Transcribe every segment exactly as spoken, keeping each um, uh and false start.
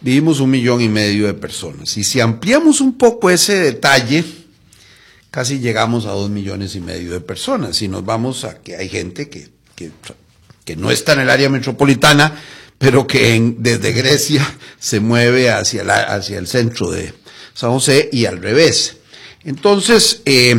vivimos un millón y medio de personas. Y si ampliamos un poco ese detalle, casi llegamos a dos millones y medio de personas. Si nos vamos a que hay gente que, que, que no está en el área metropolitana, pero que en, desde Grecia se mueve hacia, la, hacia el centro de San José y al revés. Entonces, eh,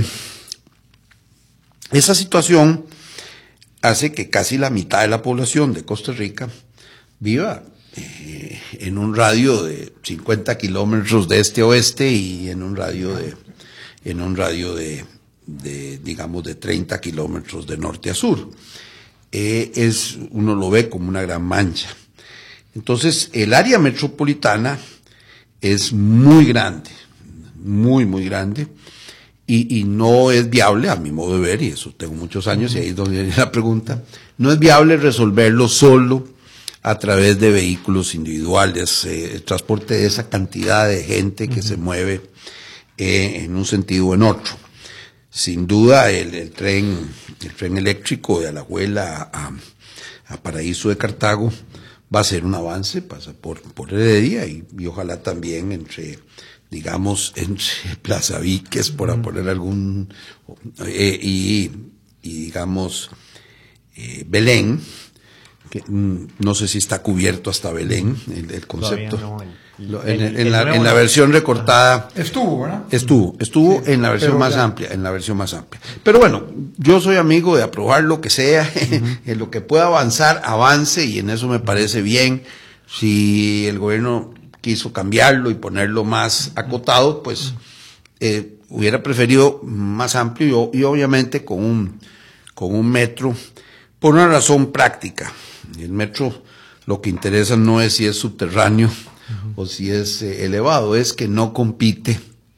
esa situación hace que casi la mitad de la población de Costa Rica viva eh, en un radio de cincuenta kilómetros de este a oeste y en un radio de, en un radio de, de digamos, de treinta kilómetros de norte a sur. Eh, es, uno lo ve como una gran mancha. Entonces, el área metropolitana es muy grande, muy, muy grande, y, y no es viable, a mi modo de ver, y eso tengo muchos años, y ahí es donde viene la pregunta, no es viable resolverlo solo a través de vehículos individuales, eh, el transporte de esa cantidad de gente que uh-huh. se mueve eh, en un sentido o en otro. Sin duda, el, el tren, el tren eléctrico de Alajuela a, a Paraíso de Cartago va a ser un avance, pasa por, por Heredia y, y ojalá también entre, digamos, entre Plaza Víquez, por mm. poner algún, eh, y, y digamos, eh, Belén, que mm, no sé si está cubierto hasta Belén, el, el concepto. No, el, Lo, en, el, en, el la, en la versión recortada. Estuvo, ¿verdad? Estuvo, estuvo sí, en la versión más ya. amplia, en la versión más amplia. Pero bueno, yo soy amigo de aprobar lo que sea, uh-huh. en lo que pueda avanzar, avance, y en eso me parece bien. Si el gobierno quiso cambiarlo y ponerlo más acotado, pues eh, hubiera preferido más amplio y, y obviamente con un, con un metro, por una razón práctica. El metro lo que interesa no es si es subterráneo uh-huh. o si es eh, elevado, es que no compite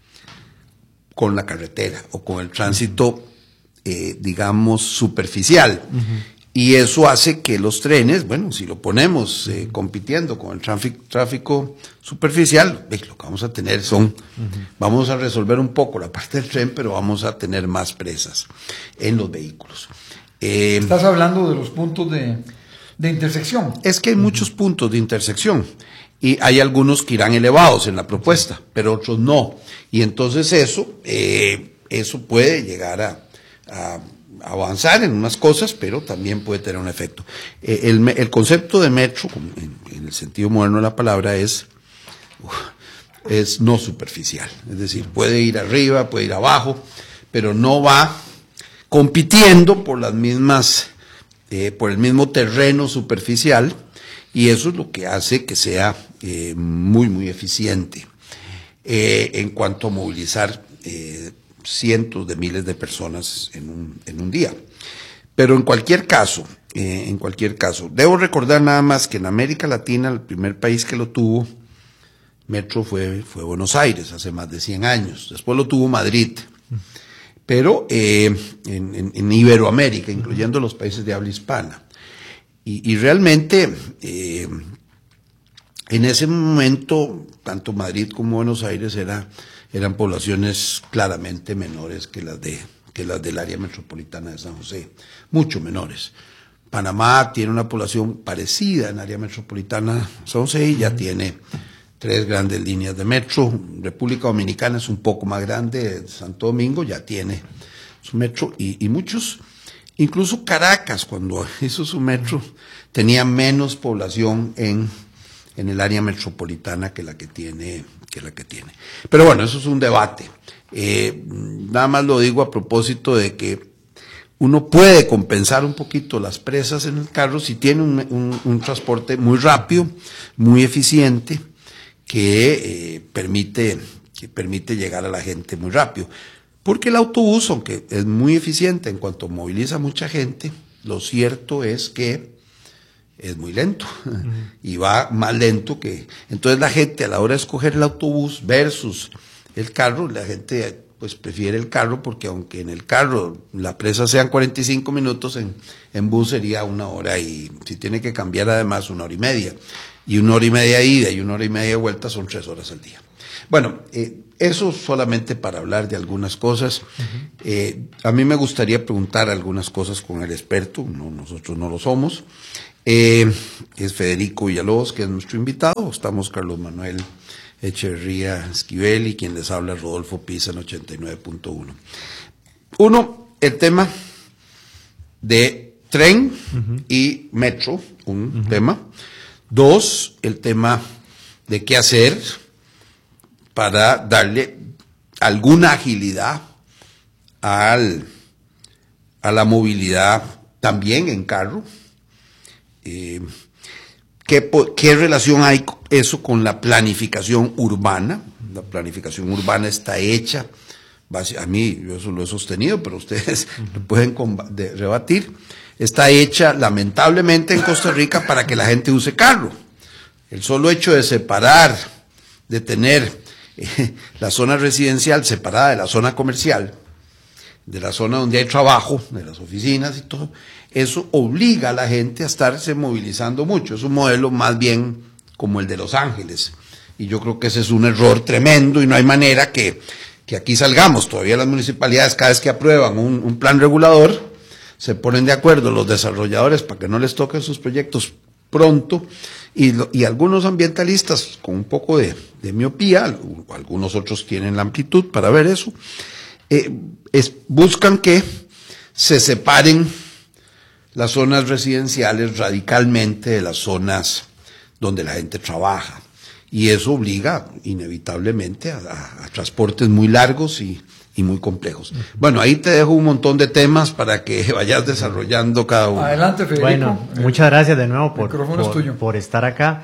con la carretera o con el tránsito, eh, digamos, superficial. Uh-huh. Y eso hace que los trenes, bueno, si lo ponemos eh, compitiendo con el tráfico, tráfico superficial, eh, lo que vamos a tener son, uh-huh. vamos a resolver un poco la parte del tren, pero vamos a tener más presas en los vehículos. Eh, Estás hablando de los puntos de, de intersección. Es que hay uh-huh. muchos puntos de intersección. Y hay algunos que irán elevados en la propuesta, pero otros no. Y entonces eso, eh, eso puede llegar a, a avanzar en unas cosas, pero también puede tener un efecto. Eh, el, el concepto de metro, en, en el sentido moderno de la palabra, es, uh, es no superficial. Es decir, puede ir arriba, puede ir abajo, pero no va compitiendo por las mismas, eh, por el mismo terreno superficial. Y eso es lo que hace que sea eh, muy, muy eficiente eh, en cuanto a movilizar eh, cientos de miles de personas en un, en un día. Pero en cualquier caso, eh, en cualquier caso, debo recordar nada más que en América Latina, el primer país que lo tuvo, metro fue, fue Buenos Aires, hace más de cien años. Después lo tuvo Madrid. Pero eh, en, en, en Iberoamérica, incluyendo los países de habla hispana. Y, y realmente, eh, en ese momento, tanto Madrid como Buenos Aires era, eran poblaciones claramente menores que las de que las del área metropolitana de San José, mucho menores. Panamá tiene una población parecida en área metropolitana de San José y ya tiene tres grandes líneas de metro. República Dominicana es un poco más grande, Santo Domingo ya tiene su metro y, y muchos. Incluso Caracas, cuando hizo su metro, tenía menos población en, en el área metropolitana que la que tiene, que la que tiene. Pero bueno, eso es un debate. Eh, nada más lo digo a propósito de que uno puede compensar un poquito las presas en el carro si tiene un, un, un transporte muy rápido, muy eficiente, que, eh, permite, que permite llegar a la gente muy rápido. Porque el autobús, aunque es muy eficiente en cuanto moviliza mucha gente, lo cierto es que es muy lento uh-huh. y va más lento que... Entonces la gente a la hora de escoger el autobús versus el carro, la gente pues prefiere el carro porque aunque en el carro la presa sean cuarenta y cinco minutos, en, en bus sería una hora y si tiene que cambiar además una hora y media. Y una hora y media ida y una hora y media de vuelta son tres horas al día. Bueno, eh, eso solamente para hablar de algunas cosas. Uh-huh. Eh, a mí me gustaría preguntar algunas cosas con el experto, no, nosotros no lo somos. Eh, es Federico Villalobos, que es nuestro invitado. Estamos Carlos Manuel Echeverría Esquivel y quien les habla Rodolfo Pisa en ochenta y nueve punto uno. Uno, el tema de tren uh-huh. y metro, un uh-huh. tema. Dos, el tema de qué hacer para darle alguna agilidad al, a la movilidad también en carro. Eh, ¿qué, ¿Qué relación hay eso con la planificación urbana? La planificación urbana está hecha, a mí yo eso lo he sostenido, pero ustedes lo pueden rebatir, está hecha lamentablemente en Costa Rica para que la gente use carro. El solo hecho de separar, de tener eh, la zona residencial separada de la zona comercial, de la zona donde hay trabajo, de las oficinas y todo, eso obliga a la gente a estarse movilizando mucho. Es un modelo más bien como el de Los Ángeles. Y yo creo que ese es un error tremendo y no hay manera que, que aquí salgamos. Todavía las municipalidades, cada vez que aprueban un, un plan regulador, se ponen de acuerdo los desarrolladores para que no les toquen sus proyectos pronto. Y, lo, y algunos ambientalistas con un poco de, de miopía, algunos otros tienen la amplitud para ver eso, eh, es, buscan que se separen las zonas residenciales radicalmente de las zonas donde la gente trabaja. Y eso obliga inevitablemente a, a, a transportes muy largos y, y muy complejos. Uh-huh. Bueno, ahí te dejo un montón de temas para que vayas desarrollando cada uno. Adelante, Federico. Bueno, muchas gracias de nuevo por, por, por estar acá.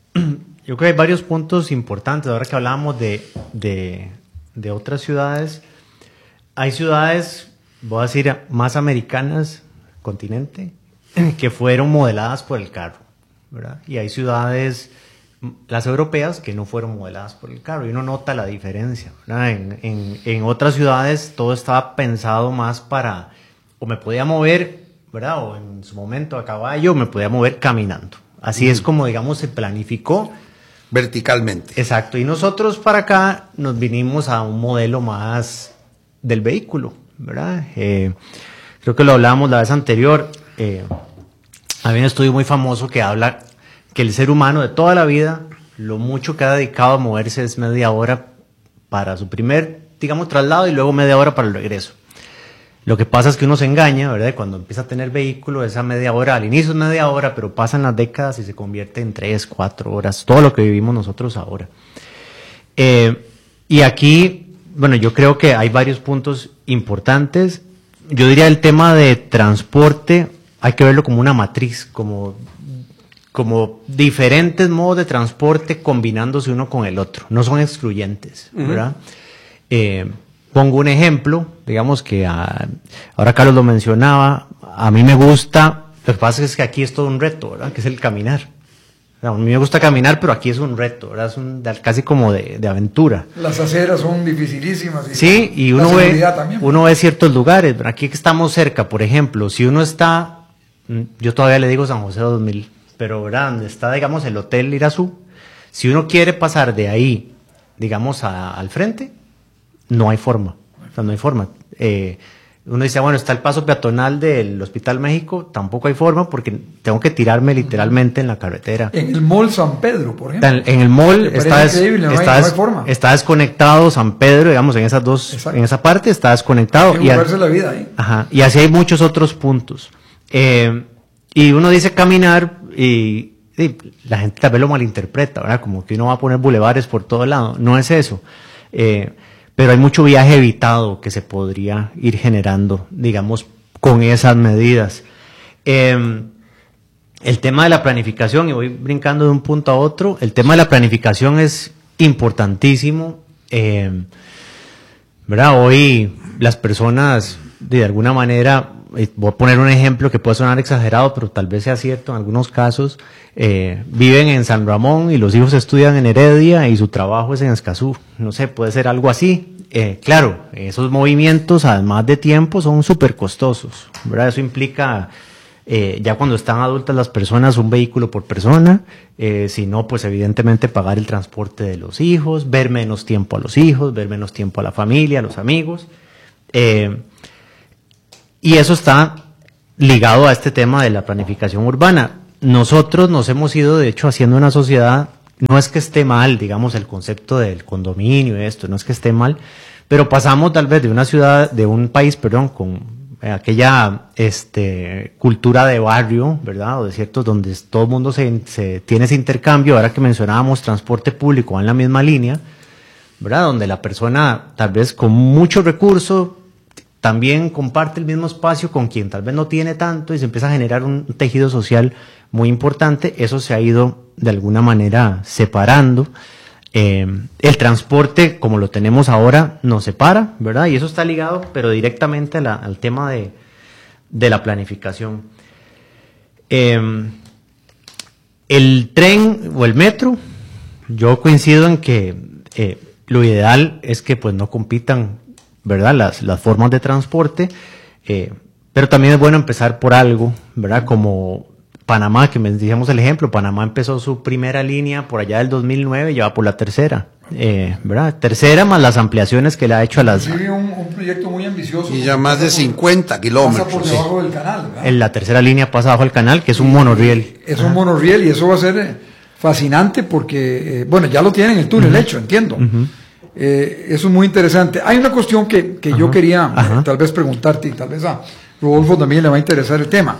Yo creo que hay varios puntos importantes. Ahora que hablábamos de, de, de otras ciudades, hay ciudades, voy a decir, más americanas, continente, que fueron modeladas por el carro, ¿verdad? Y hay ciudades, las europeas, que no fueron modeladas por el carro, y uno nota la diferencia, ¿verdad? En, en, en otras ciudades todo estaba pensado más para, o me podía mover, ¿verdad? O en su momento a caballo, o me podía mover caminando. Así mm. es como, digamos, se planificó. Verticalmente. Exacto, y nosotros para acá nos vinimos a un modelo más del vehículo, ¿verdad? Eh, creo que lo hablábamos la vez anterior. Eh, hay un estudio muy famoso que habla que el ser humano de toda la vida, lo mucho que ha dedicado a moverse es media hora para su primer, digamos, traslado y luego media hora para el regreso. Lo que pasa es que uno se engaña, ¿verdad? Cuando empieza a tener vehículo, esa media hora, al inicio es media hora, pero pasan las décadas y se convierte en tres, cuatro horas, todo lo que vivimos nosotros ahora. Eh, y aquí, bueno, yo creo que hay varios puntos importantes. Yo diría el tema de transporte, hay que verlo como una matriz, como, como diferentes modos de transporte combinándose uno con el otro, no son excluyentes, ¿verdad? Uh-huh. Eh, pongo un ejemplo, digamos que a, ahora Carlos lo mencionaba, a mí me gusta, lo que pasa es que aquí es todo un reto, ¿verdad? Que es el caminar. A mí me gusta caminar, pero aquí es un reto, ¿verdad? Es un, casi como de, de aventura. Las aceras son dificilísimas. Y sí, y uno ve, uno ve ciertos lugares. Aquí estamos cerca, por ejemplo, si uno está, yo todavía le digo San José dos mil, pero ¿verdad? Donde está, digamos, el Hotel Irazú, si uno quiere pasar de ahí, digamos, a, al frente, no hay forma. O sea, no hay forma. Eh, Uno dice, bueno, está el paso peatonal del Hospital México, tampoco hay forma porque tengo que tirarme literalmente en la carretera. En el Mall San Pedro, por ejemplo. En, en el Mall está, des, no está, hay, des, no hay forma. está desconectado San Pedro, digamos, en esas dos, Exacto. en esa parte está desconectado. Hay que jugarse la vida ahí. Ajá, y así hay muchos otros puntos. Eh, y uno dice caminar y, y la gente tal vez lo malinterpreta, ¿verdad? Como que uno va a poner bulevares por todo lado. No es eso. Eh, Pero hay mucho viaje evitado que se podría ir generando, digamos, con esas medidas. Eh, el tema de la planificación, y voy brincando de un punto a otro, el tema de la planificación es importantísimo. Eh, ¿verdad? Hoy las personas, de alguna manera, voy a poner un ejemplo que puede sonar exagerado, pero tal vez sea cierto en algunos casos, eh, viven en San Ramón y los hijos estudian en Heredia y su trabajo es en Escazú. No sé, puede ser algo así. Eh, claro, esos movimientos, además de tiempo, son súper costosos, ¿verdad? Eso implica, eh, ya cuando están adultas las personas, un vehículo por persona, eh, si no, pues evidentemente pagar el transporte de los hijos, ver menos tiempo a los hijos, ver menos tiempo a la familia, a los amigos. Eh, Y eso está ligado a este tema de la planificación urbana. nosotros nos hemos ido, de hecho, haciendo una sociedad, no es que esté mal, digamos, el concepto del condominio y esto, no es que esté mal, pero pasamos tal vez de una ciudad, de un país, perdón, con aquella este, cultura de barrio, ¿verdad? O de ciertos donde todo el mundo se, se tiene ese intercambio, ahora que mencionábamos transporte público, va en la misma línea, ¿verdad? Donde la persona tal vez con mucho recurso también comparte el mismo espacio con quien tal vez no tiene tanto y se empieza a generar un tejido social muy importante. Eso se ha ido de alguna manera separando. Eh, el transporte, como lo tenemos ahora, nos separa, ¿verdad? Y eso está ligado, pero directamente a la, al tema de, de la planificación. Eh, el tren o el metro, yo coincido en que eh, lo ideal es que pues no compitan, ¿verdad? Las, las formas de transporte, eh, pero también es bueno empezar por algo, ¿verdad? Como Panamá, que me dijimos el ejemplo, Panamá empezó su primera línea por allá del dos mil nueve, ya va por la tercera, eh, ¿verdad? Tercera más las ampliaciones que le ha hecho a las... Sí, un, un proyecto muy ambicioso. Y ya más de cincuenta kilómetros. Pasa por debajo sí. del canal, ¿verdad? En la tercera línea pasa bajo el canal, que es un monorriel. Es un monorriel y eso va a ser eh, fascinante porque, eh, bueno, ya lo tienen el túnel uh-huh. hecho, entiendo. Uh-huh. Eh, eso es muy interesante. Hay una cuestión que, que yo quería eh, tal vez preguntarte y tal vez a Rodolfo también le va a interesar el tema.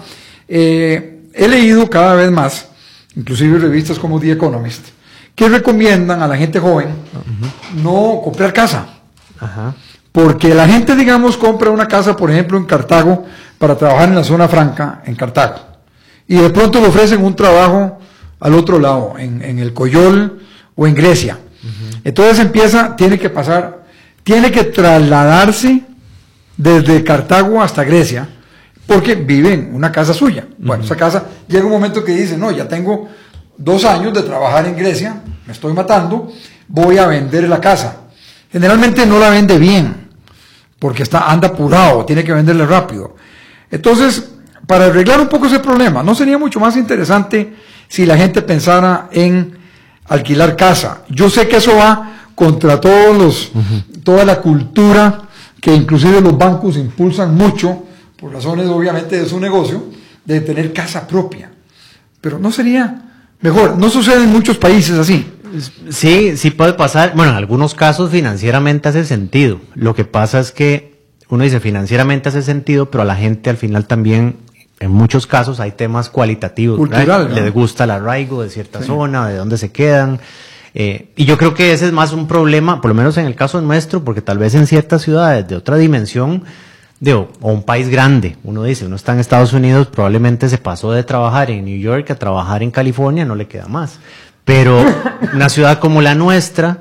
Eh, he leído cada vez más, inclusive revistas como The Economist, que recomiendan a la gente joven uh-huh. no comprar casa. Uh-huh. Porque la gente, digamos, compra una casa, por ejemplo, en Cartago, para trabajar en la zona franca, en Cartago. Y de pronto le ofrecen un trabajo al otro lado, en, en el Coyol o en Grecia. Uh-huh. Entonces empieza, tiene que pasar, tiene que trasladarse desde Cartago hasta Grecia, porque vive en una casa suya. Bueno, uh-huh. esa casa, llega un momento que dice, no, ya tengo dos años de trabajar en Grecia, me estoy matando, voy a vender la casa. Generalmente no la vende bien, porque está, anda apurado, tiene que venderla rápido. Entonces, para arreglar un poco ese problema, ¿no sería mucho más interesante si la gente pensara en alquilar casa? Yo sé que eso va contra todos los, uh-huh. toda la cultura que inclusive los bancos impulsan mucho, por razones obviamente de su negocio, de tener casa propia. Pero no sería mejor, no sucede en muchos países así. Sí, sí puede pasar, bueno, en algunos casos financieramente hace sentido. Lo que pasa es que uno dice financieramente hace sentido, pero a la gente al final también, en muchos casos hay temas cualitativos. Cultural, ¿no? Les gusta el arraigo de cierta sí. zona, de dónde se quedan. Eh, y yo creo que ese es más un problema, por lo menos en el caso nuestro, porque tal vez en ciertas ciudades de otra dimensión, digo, o un país grande, uno dice, uno está en Estados Unidos, probablemente se pasó de trabajar en New York a trabajar en California, no le queda más. Pero una ciudad como la nuestra,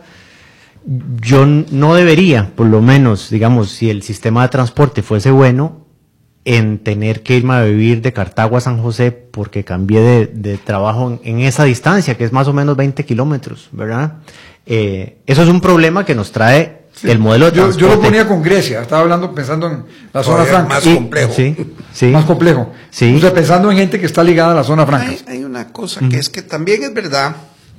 yo no debería, por lo menos, digamos, si el sistema de transporte fuese bueno, en tener que irme a vivir de Cartago a San José porque cambié de, de trabajo en, en esa distancia, que es más o menos veinte kilómetros, ¿verdad? Eh, eso es un problema que nos trae sí. el modelo de yo, transporte. Yo lo ponía con Grecia, estaba hablando, pensando en la zona Oye, franca. Más sí, complejo. Sí, sí. Más complejo. Sí. O sea, pensando en gente que está ligada a la zona franca. Hay, hay una cosa uh-huh. que es que también es verdad,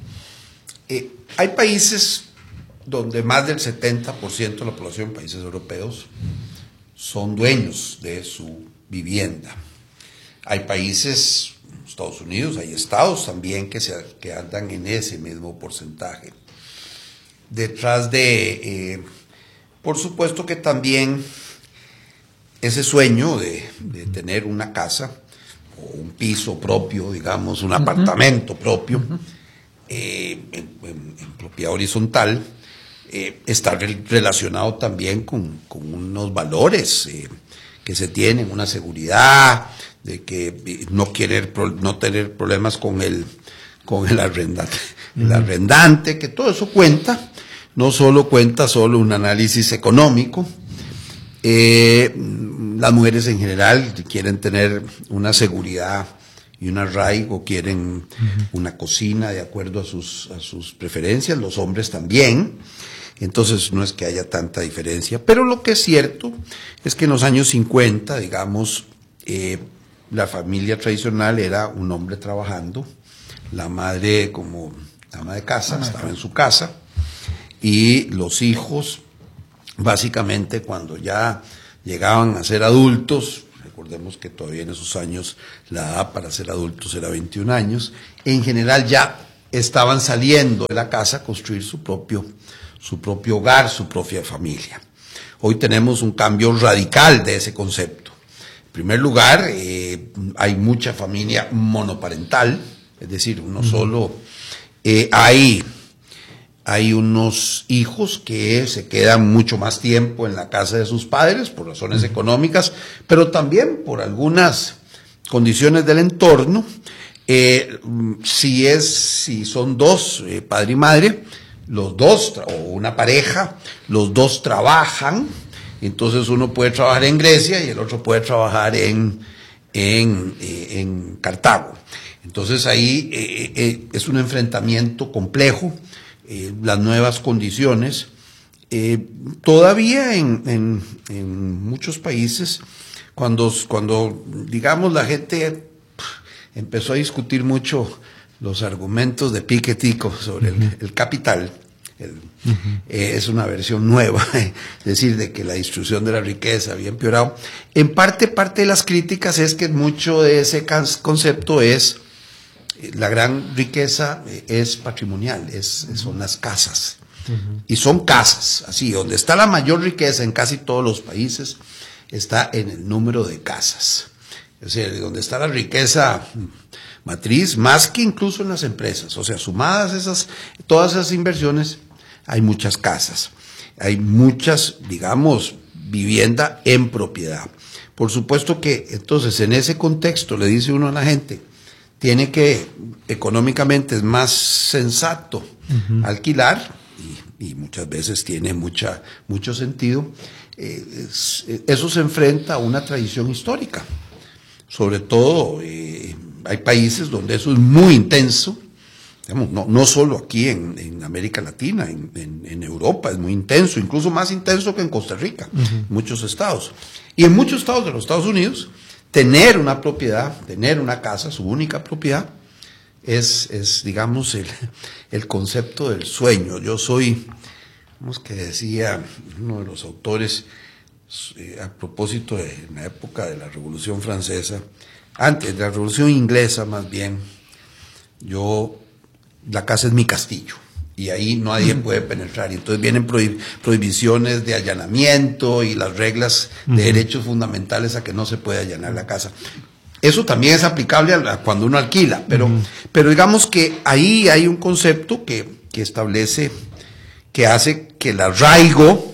eh, hay países donde más del setenta por ciento de la población, países europeos, son dueños de su vivienda. Hay países, Estados Unidos, hay estados también que, se, que andan en ese mismo porcentaje. Detrás de, eh, por supuesto que también ese sueño de, de tener una casa o un piso propio, digamos, un uh-huh. apartamento propio, uh-huh. eh, en, en, en propiedad horizontal, eh, está re- relacionado también con, con unos valores eh, que se tienen, una seguridad, de que no querer, no tener problemas con el, con el arrendante, uh-huh. el arrendante, que todo eso cuenta, no solo cuenta solo un análisis económico. Eh, las mujeres en general quieren tener una seguridad y un arraigo, quieren uh-huh. una cocina de acuerdo a sus, a sus preferencias, los hombres también. Entonces no es que haya tanta diferencia, pero lo que es cierto es que en los años cincuenta, digamos, eh, la familia tradicional era un hombre trabajando, la madre como ama de casa, estaba en su casa, y los hijos, básicamente cuando ya llegaban a ser adultos, recordemos que todavía en esos años la edad para ser adultos era veintiún años, en general ya estaban saliendo de la casa a construir su propio, su propio hogar, su propia familia. Hoy tenemos un cambio radical de ese concepto. En primer lugar, eh, hay mucha familia monoparental, es decir, uno solo, eh, hay, hay unos hijos que se quedan mucho más tiempo en la casa de sus padres por razones económicas, pero también por algunas condiciones del entorno. Eh, si es, si son dos, eh, padre y madre, los dos, o una pareja, los dos trabajan, entonces uno puede trabajar en Grecia y el otro puede trabajar en, en, eh, en Cartago. Entonces ahí eh, eh, es un enfrentamiento complejo, eh, las nuevas condiciones. Eh, todavía en, en, en muchos países, cuando, cuando digamos la gente empezó a discutir mucho los argumentos de Piketty sobre el, el capital, el, uh-huh. eh, es una versión nueva, es decir, de que la distribución de la riqueza había empeorado. En parte, parte de las críticas es que mucho de ese concepto es, la gran riqueza es patrimonial, es, son las casas. Uh-huh. Y son casas, así, donde está la mayor riqueza en casi todos los países, está en el número de casas. O sea, donde está la riqueza matriz, más que incluso en las empresas. O sea, sumadas esas, todas esas inversiones, hay muchas casas. Hay muchas, digamos, vivienda en propiedad. Por supuesto que, entonces, en ese contexto le dice uno a la gente, tiene que, económicamente es más sensato uh-huh. alquilar, y, y muchas veces tiene mucha, mucho sentido. Eh, es, eso se enfrenta a una tradición histórica. Sobre todo, eh, hay países donde eso es muy intenso, digamos, no, no solo aquí en, en América Latina, en, en, en Europa es muy intenso, incluso más intenso que en Costa Rica, uh-huh. en muchos estados. Y en muchos estados de los Estados Unidos, tener una propiedad, tener una casa, su única propiedad, es, es digamos, el, el concepto del sueño. Yo soy, como que decía uno de los autores, Eh, a propósito de la época de la Revolución Francesa, antes de la Revolución Inglesa más bien, yo, la casa es mi castillo, y ahí nadie puede penetrar, y entonces vienen prohib- prohibiciones de allanamiento y las reglas de uh-huh. derechos fundamentales a que no se puede allanar la casa. Eso también es aplicable a, a cuando uno alquila, pero, uh-huh. pero digamos que ahí hay un concepto que, que establece, que hace que el arraigo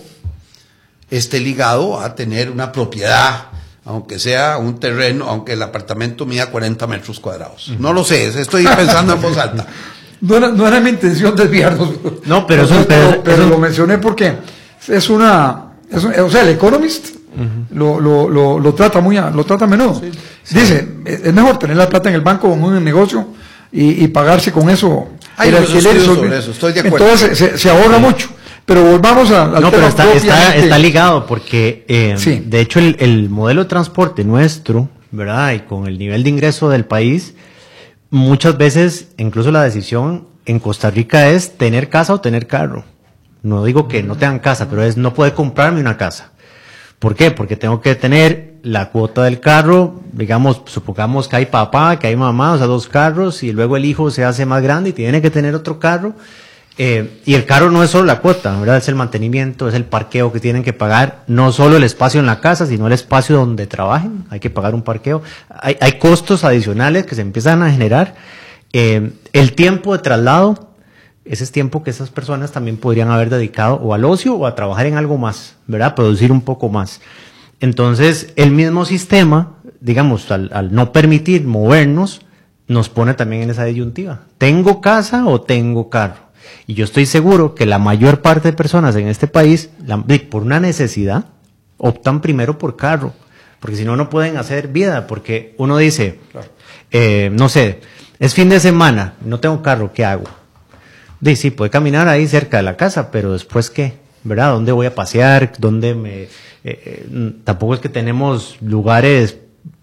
esté ligado a tener una propiedad, aunque sea un terreno, aunque el apartamento mida cuarenta metros cuadrados. No lo sé, estoy pensando en voz alta. No era, no era mi intención desviarnos. No, pero, o sea, eso, pero, pero, pero eso, lo mencioné porque es una, es un, o sea, el Economist uh-huh. lo, lo, lo, lo trata muy, a, lo trata a menudo. Sí, sí. Dice, es mejor tener la plata en el banco o en un negocio y, y pagarse con eso. Hay el alquiler sobre eso, estoy de acuerdo. Entonces se, se ahorra sí. mucho. Pero volvamos a, al no, tema pero está, está, está ligado ligado porque, eh, sí. de hecho, el, el modelo de transporte nuestro, ¿verdad? Y con el nivel de ingreso del país, muchas veces, incluso la decisión en Costa Rica es tener casa o tener carro. No digo que no tengan casa, pero es no poder comprarme una casa. ¿Por qué? Porque tengo que tener la cuota del carro, digamos, supongamos que hay papá, que hay mamá, o sea, dos carros, y luego el hijo se hace más grande y tiene que tener otro carro. Eh, y el carro no es solo la cuota, ¿verdad? Es el mantenimiento, es el parqueo que tienen que pagar, no solo el espacio en la casa, sino el espacio donde trabajen, hay que pagar un parqueo. Hay, hay costos adicionales que se empiezan a generar. Eh, el tiempo de traslado, ese es tiempo que esas personas también podrían haber dedicado o al ocio o a trabajar en algo más, ¿verdad? Producir un poco más. Entonces, el mismo sistema, digamos, al, al no permitir movernos, nos pone también en esa disyuntiva. ¿Tengo casa o tengo carro? Y yo estoy seguro que la mayor parte de personas en este país, la, por una necesidad, optan primero por carro, porque si no, no pueden hacer vida, porque uno dice, claro. eh, no sé, es fin de semana, no tengo carro, ¿qué hago? Dice, sí, puede caminar ahí cerca de la casa, pero después, ¿qué? ¿Verdad? ¿Dónde voy a pasear? ¿Dónde me...? Eh, eh, tampoco es que tenemos lugares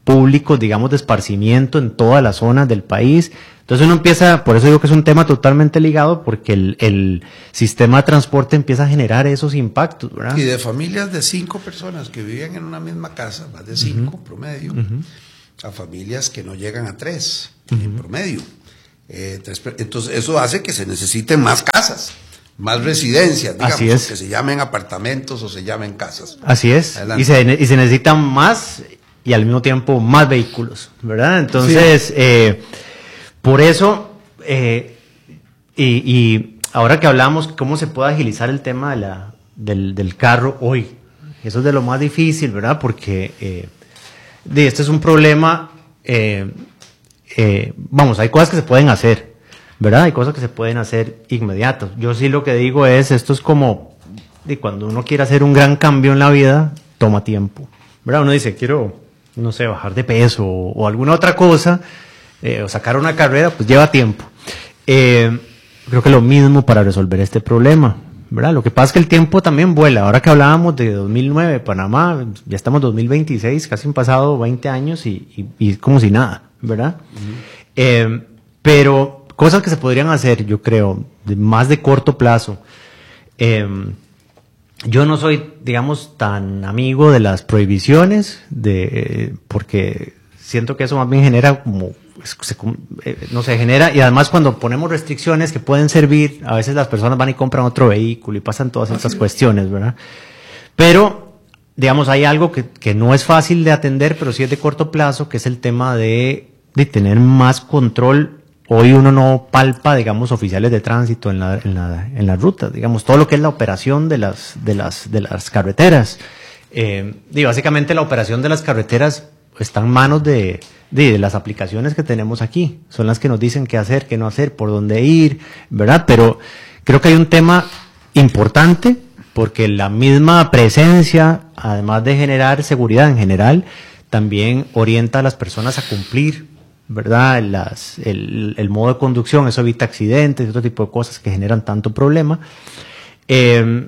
públicos, digamos, de esparcimiento en todas las zonas del país. Entonces uno empieza, por eso digo que es un tema totalmente ligado, porque el, el sistema de transporte empieza a generar esos impactos, ¿verdad? Y de familias de cinco personas que vivían en una misma casa, más de cinco uh-huh. promedio, uh-huh. a familias que no llegan a tres uh-huh. en promedio. Eh, tres, entonces eso hace que se necesiten más casas, más residencias, digamos, Así es. que se llamen apartamentos o se llamen casas. Así es, y se, y se necesitan más y al mismo tiempo más vehículos, ¿verdad? Entonces, sí. eh, por eso, eh, y, y ahora que hablamos cómo se puede agilizar el tema de la, del, del carro hoy, eso es de lo más difícil, ¿verdad? Porque eh, de, este es un problema, eh, eh, vamos, hay cosas que se pueden hacer, ¿verdad? Hay cosas que se pueden hacer inmediatas. Yo sí lo que digo es, esto es como, de cuando uno quiere hacer un gran cambio en la vida, toma tiempo, ¿verdad? Uno dice, quiero, no sé, bajar de peso o, o alguna otra cosa, eh, o sacar una carrera, pues lleva tiempo. Eh, creo que lo mismo para resolver este problema, ¿verdad? Lo que pasa es que el tiempo también vuela. Ahora que hablábamos de dos mil nueve, Panamá, ya estamos en dos mil veintiséis, casi han pasado veinte años y, y, y como si nada, ¿verdad? Uh-huh. Eh, pero cosas que se podrían hacer, yo creo, de más de corto plazo. Eh, Yo no soy, digamos, tan amigo de las prohibiciones, de, porque siento que eso más bien genera como, se, no sé, genera, y además cuando ponemos restricciones que pueden servir, a veces las personas van y compran otro vehículo y pasan todas estas cuestiones, ¿verdad? Pero, digamos, hay algo que, que no es fácil de atender, pero sí es de corto plazo, que es el tema de, de tener más control. Hoy uno no palpa, digamos, oficiales de tránsito en la, en la, en las rutas, digamos, todo lo que es la operación de las, de las, de las carreteras. Eh, y básicamente la operación de las carreteras está en manos de, de, de las aplicaciones que tenemos aquí. Son las que nos dicen qué hacer, qué no hacer, por dónde ir, ¿verdad? Pero creo que hay un tema importante, porque la misma presencia, además de generar seguridad en general, también orienta a las personas a cumplir, ¿verdad? Las, el, el modo de conducción, eso evita accidentes y otro tipo de cosas que generan tanto problema. Eh,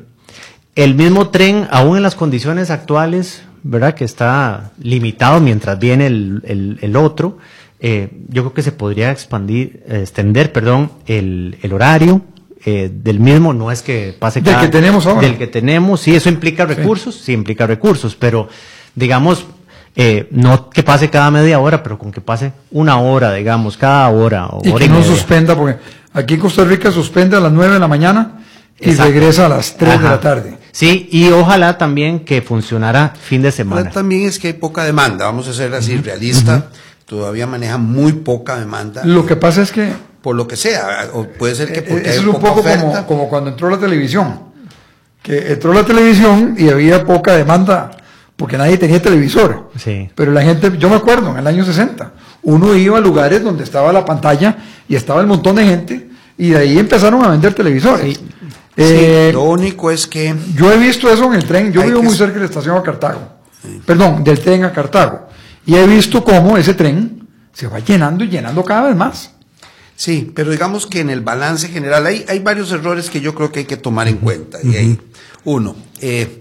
el mismo tren, aún en las condiciones actuales, ¿verdad? Que está limitado mientras viene el, el, el otro, eh, yo creo que se podría expandir, eh, extender, perdón, el, el horario eh, del mismo, no es que pase del cada, que tenemos ahora. Del que tenemos, sí, eso implica recursos, sí, sí implica recursos, pero digamos, Eh, no que pase cada media hora, pero con que pase una hora, digamos, cada hora o y hora que y no media. Suspenda, porque aquí en Costa Rica suspende a las nueve de la mañana y Exacto. regresa a las tres Ajá. de la tarde. Sí, y ojalá también que funcionara fin de semana. Pero también es que hay poca demanda, vamos a ser así, uh-huh. realista, uh-huh. todavía maneja muy poca demanda. Lo que pasa es que... Por lo que sea, o puede ser que porque es hay un poca poco oferta. Como, como cuando entró la televisión, que entró la televisión y había poca demanda, porque nadie tenía televisor. Sí. Pero la gente, yo me acuerdo, en el año sesenta, uno iba a lugares donde estaba la pantalla y estaba el montón de gente, y de ahí empezaron a vender televisores. Sí. Eh, sí, lo único es que... Yo he visto eso en el tren, yo vivo que... muy cerca de la estación a Cartago, sí. perdón, del tren a Cartago, y he visto cómo ese tren se va llenando y llenando cada vez más. Sí, pero digamos que en el balance general hay, hay varios errores que yo creo que hay que tomar en cuenta. Y hay, uno, eh,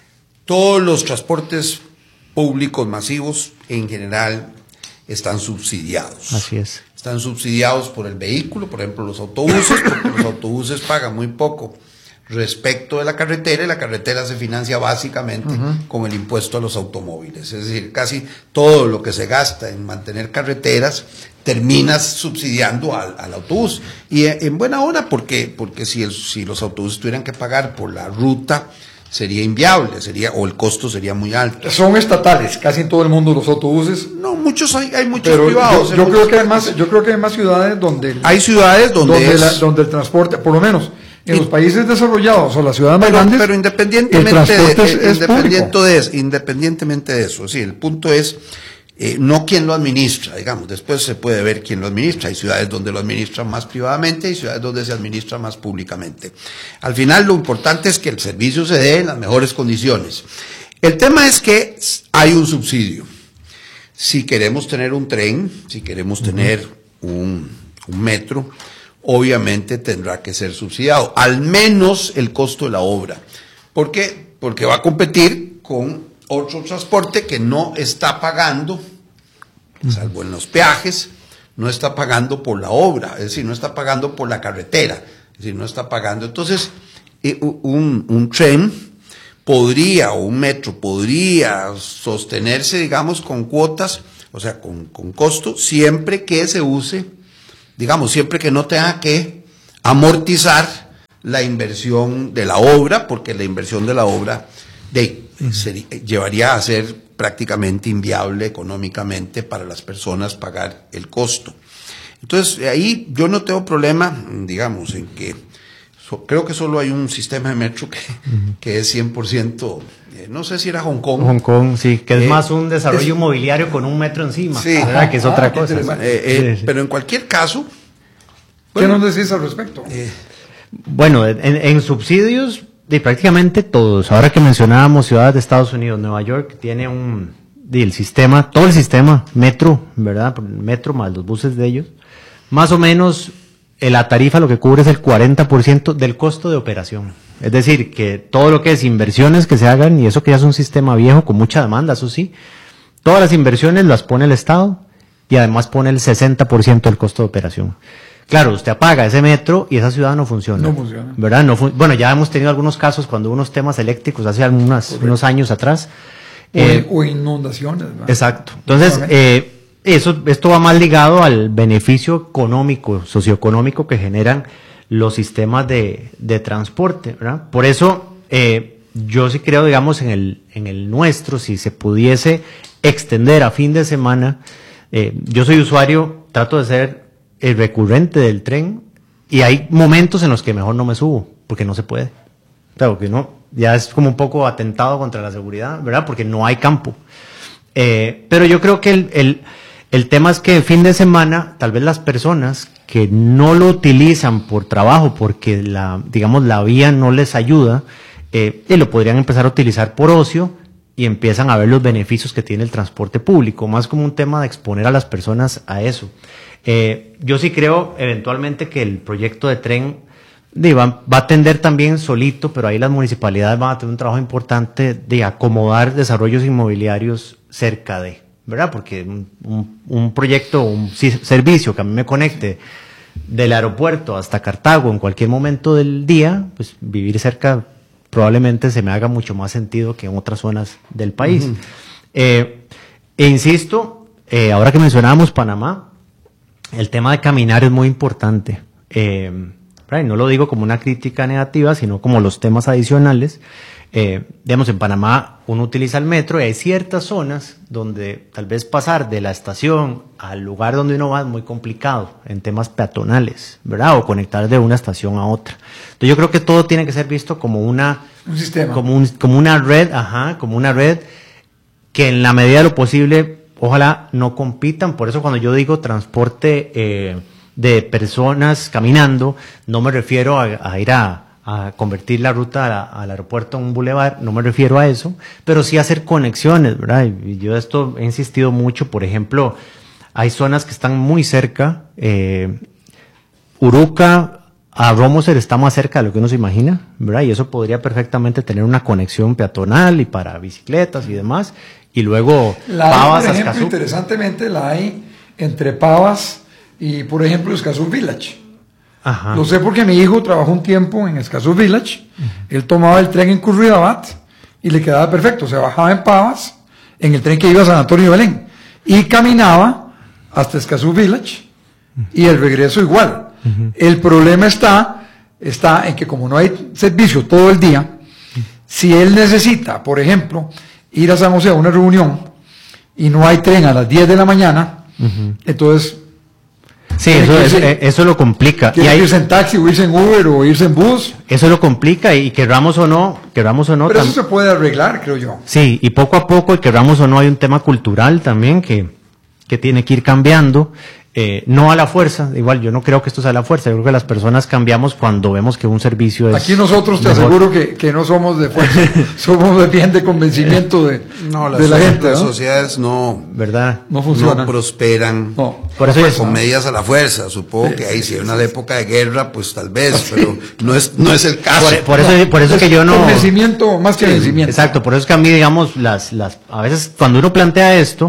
todos los transportes públicos masivos en general están subsidiados. Así es. Están subsidiados por el vehículo, por ejemplo los autobuses, porque los autobuses pagan muy poco respecto de la carretera, y la carretera se financia básicamente uh-huh. con el impuesto a los automóviles. Es decir, casi todo lo que se gasta en mantener carreteras terminas subsidiando al, al autobús. Y en buena hora, porque, porque si, el, si los autobuses tuvieran que pagar por la ruta, sería inviable, sería, o el costo sería muy alto. Son estatales, casi en todo el mundo los autobuses. No, muchos hay, hay muchos pero privados. Yo, yo creo que además, yo creo que hay más ciudades donde hay ciudades donde donde, es, la, donde el transporte, por lo menos en y, los países desarrollados o las ciudades más pero, grandes, pero independientemente el transporte de, es, es independiente de eso, independientemente de eso, sí, el punto es Eh, no quién lo administra, digamos, después se puede ver quién lo administra. Hay ciudades donde lo administran más privadamente y ciudades donde se administra más públicamente. Al final lo importante es que el servicio se dé en las mejores condiciones. El tema es que hay un subsidio. Si queremos tener un tren, si queremos uh-huh. tener un, un metro, obviamente tendrá que ser subsidiado, al menos el costo de la obra. ¿Por qué? Porque va a competir con otro transporte que no está pagando uh-huh. salvo en los peajes, no está pagando por la obra, es decir, no está pagando por la carretera, es decir, no está pagando. Entonces, eh, un, un tren podría, o un metro podría sostenerse, digamos, con cuotas, o sea, con, con costo, siempre que se use, digamos, siempre que no tenga que amortizar la inversión de la obra, porque la inversión de la obra de, uh-huh. sería, llevaría a ser prácticamente inviable económicamente para las personas pagar el costo. Entonces, ahí yo no tengo problema, digamos, en que so, creo que solo hay un sistema de metro que, uh-huh. que es cien por ciento, eh, no sé si era Hong Kong. Hong Kong, sí, que es eh, más un desarrollo es, inmobiliario con un metro encima, sí, ¿verdad? Que es ah, otra cosa. Eh, eh, sí, sí. Pero en cualquier caso... Bueno, ¿qué nos decís al respecto? Eh, bueno, en, en subsidios... de prácticamente todos. Ahora que mencionábamos ciudades de Estados Unidos, Nueva York tiene un de, el sistema, todo el sistema metro, ¿verdad? Metro más los buses de ellos, más o menos eh, la tarifa lo que cubre es el cuarenta por ciento del costo de operación. Es decir, que todo lo que es inversiones que se hagan, y eso que ya es un sistema viejo con mucha demanda, eso sí, todas las inversiones las pone el Estado y además pone el sesenta por ciento del costo de operación. Claro, usted apaga ese metro y esa ciudad no funciona. No funciona. ¿Verdad? No fun- bueno, ya hemos tenido algunos casos cuando unos temas eléctricos hace algunos, unos años atrás. O, eh, o inundaciones. ¿verdad? Exacto. Entonces, eh, eso, esto va más ligado al beneficio económico, socioeconómico que generan los sistemas de, de transporte, ¿verdad? Por eso, eh, yo sí creo, digamos, en el, en el nuestro, si se pudiese extender a fin de semana, eh, yo soy usuario, trato de ser el recurrente del tren y hay momentos en los que mejor no me subo porque no se puede, claro, porque no, ya es como un poco atentado contra la seguridad, ¿verdad? Porque no hay campo, eh, pero yo creo que el, el, el tema es que fin de semana tal vez las personas que no lo utilizan por trabajo porque la, digamos, la vía no les ayuda, eh, y lo podrían empezar a utilizar por ocio y empiezan a ver los beneficios que tiene el transporte público, más como un tema de exponer a las personas a eso. Eh, yo sí creo eventualmente que el proyecto de tren de, va, va a tender también solito, pero ahí las municipalidades van a tener un trabajo importante de acomodar desarrollos inmobiliarios cerca de, ¿verdad? Porque un, un, un proyecto, un servicio que a mí me conecte del aeropuerto hasta Cartago en cualquier momento del día, pues vivir cerca probablemente se me haga mucho más sentido que en otras zonas del país. Uh-huh. Eh, e insisto, eh, ahora que mencionábamos Panamá, el tema de caminar es muy importante. Eh, no lo digo como una crítica negativa, sino como los temas adicionales. Eh, digamos, en Panamá uno utiliza el metro y hay ciertas zonas donde tal vez pasar de la estación al lugar donde uno va es muy complicado en temas peatonales, ¿verdad? O conectar de una estación a otra. Entonces yo creo que todo tiene que ser visto como una, un sistema, como, un, como una red, ajá, como una red que en la medida de lo posible ojalá no compitan. Por eso cuando yo digo transporte eh, de personas caminando, no me refiero a, a ir a, a convertir la ruta a la, al aeropuerto en un bulevar, no me refiero a eso, pero sí a hacer conexiones, ¿verdad? Y yo esto he insistido mucho. Por ejemplo, hay zonas que están muy cerca, eh, Uruca a Romoser está más cerca de lo que uno se imagina, ¿verdad? Y eso podría perfectamente tener una conexión peatonal y para bicicletas y demás. Y luego la Pavas, hay, por ejemplo, Escazú. Interesantemente la hay entre Pavas y, por ejemplo, Escazú Village. Ajá. Lo sé porque mi hijo trabajó un tiempo en Escazú Village. Uh-huh. Él tomaba el tren en Curridabat y le quedaba perfecto. Se bajaba en Pavas, en el tren que iba a San Antonio de Belén, y caminaba hasta Escazú Village, uh-huh. y el regreso igual. Uh-huh. El problema está, está en que como no hay servicio todo el día, uh-huh. si él necesita, por ejemplo, ir a San José a una reunión y no hay tren a las diez de la mañana, uh-huh. entonces... Sí, eso, irse, es, eso lo complica. Tiene que irse en taxi, o irse en Uber, o irse en bus. Eso lo complica, y querramos o no, querramos o no... Pero eso se puede arreglar, creo yo. Sí, y poco a poco, y querramos o no, hay un tema cultural también que, que tiene que ir cambiando. Eh, no a la fuerza, igual yo no creo que esto sea a la fuerza, yo creo que las personas cambiamos cuando vemos que un servicio es... Aquí nosotros te mejor. aseguro que, que no somos de fuerza, somos de bien de convencimiento de, no, de la gente. Las ¿no? sociedades no, ¿verdad? no, funcionan. No prosperan no. Por eso con medidas a la fuerza. Supongo sí, que ahí sí, si hay una época de guerra, pues tal vez, sí. pero no es, no es el caso. Por, por eso, no, por eso es que yo no... Convencimiento más que sí, vencimiento. Exacto, por eso es que a mí, digamos, las, las, a veces cuando uno plantea esto,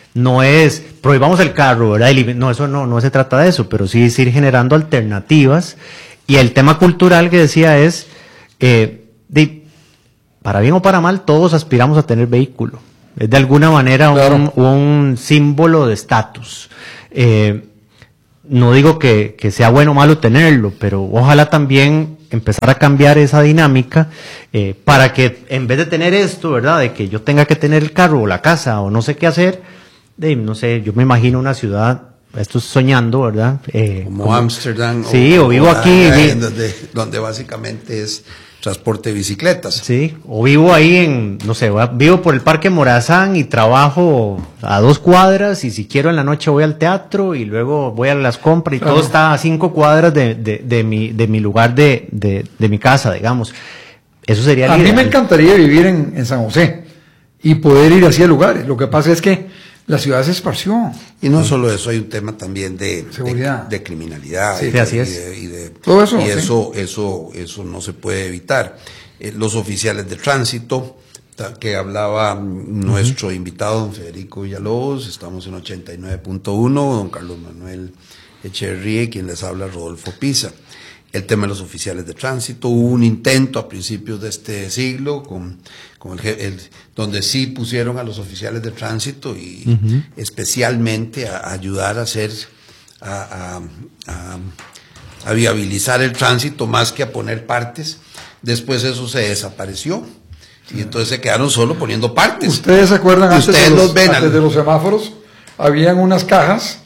no es prohibamos el carro, ¿verdad? No, eso no, no se trata de eso, pero sí es ir generando alternativas. Y el tema cultural que decía es, eh, de, para bien o para mal, todos aspiramos a tener vehículo. Es de alguna manera claro. un, un símbolo de estatus. Eh, no digo que, que sea bueno o malo tenerlo, pero ojalá también empezar a cambiar esa dinámica eh, para que en vez de tener esto, ¿verdad? De que yo tenga que tener el carro o la casa o no sé qué hacer, de, no sé, yo me imagino una ciudad, esto es soñando, ¿verdad? Eh, como Ámsterdam. Sí, o, o vivo aquí. Donde, donde básicamente es transporte de bicicletas. Sí, o vivo ahí en, no sé, vivo por el Parque Morazán y trabajo a dos cuadras y si quiero en la noche voy al teatro y luego voy a las compras y claro. todo está a cinco cuadras de, de, de, mi, de mi lugar de, de, de mi casa, digamos. Eso sería el A ideal. mí me encantaría vivir en, en San José y poder ir hacia lugares. Lo que pasa es que la ciudad se esparció. Y no solo eso, hay un tema también de, seguridad, de, de criminalidad. Sí, y de, así es. Y de, y de, Todo eso. Y sí. eso, eso, eso no se puede evitar. Eh, los oficiales de tránsito, que hablaba nuestro uh-huh. invitado, don Federico Villalobos, estamos en ochenta y nueve punto uno, don Carlos Manuel Echeverría, quien les habla, Rodolfo Pisa. El tema de los oficiales de tránsito, hubo un intento a principios de este siglo con, con el, el donde sí pusieron a los oficiales de tránsito y uh-huh. especialmente a, a ayudar a hacer a, a, a, a viabilizar el tránsito más que a poner partes. Después eso se desapareció y entonces se quedaron solo poniendo partes. ¿Ustedes se acuerdan antes, ustedes de los, los ven antes al... de los semáforos? Habían unas cajas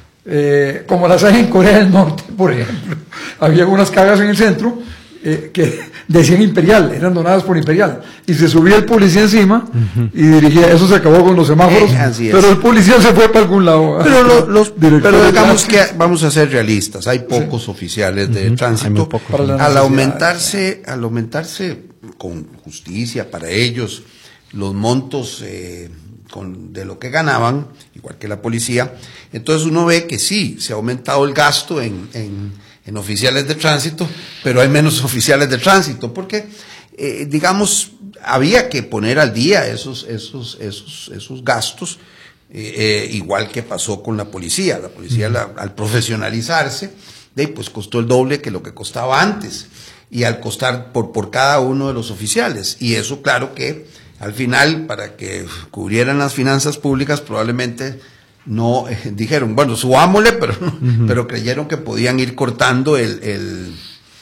Eh, como las hay en Corea del Norte, por ejemplo. Había unas cajas en el centro eh, que decían Imperial, eran donadas por Imperial, y se subía el policía encima uh-huh. y dirigía. Eso se acabó con los semáforos, eh, pero el policía se fue para algún lado. Pero, lo, los, pero digamos que vamos a ser realistas, hay pocos sí. oficiales de uh-huh. tránsito. Al aumentarse, al aumentarse con justicia para ellos los montos eh, con, de lo que ganaban, igual que la policía, entonces uno ve que sí, se ha aumentado el gasto en, en, en oficiales de tránsito, pero hay menos oficiales de tránsito, porque, eh, digamos, había que poner al día esos, esos, esos, esos gastos, eh, eh, igual que pasó con la policía. La policía, uh-huh. la, al profesionalizarse, de, pues costó el doble que lo que costaba antes, y al costar por, por cada uno de los oficiales, y eso claro que al final, para que cubrieran las finanzas públicas, probablemente no eh, dijeron, bueno, subámosle, pero, uh-huh. pero creyeron que podían ir cortando el, el,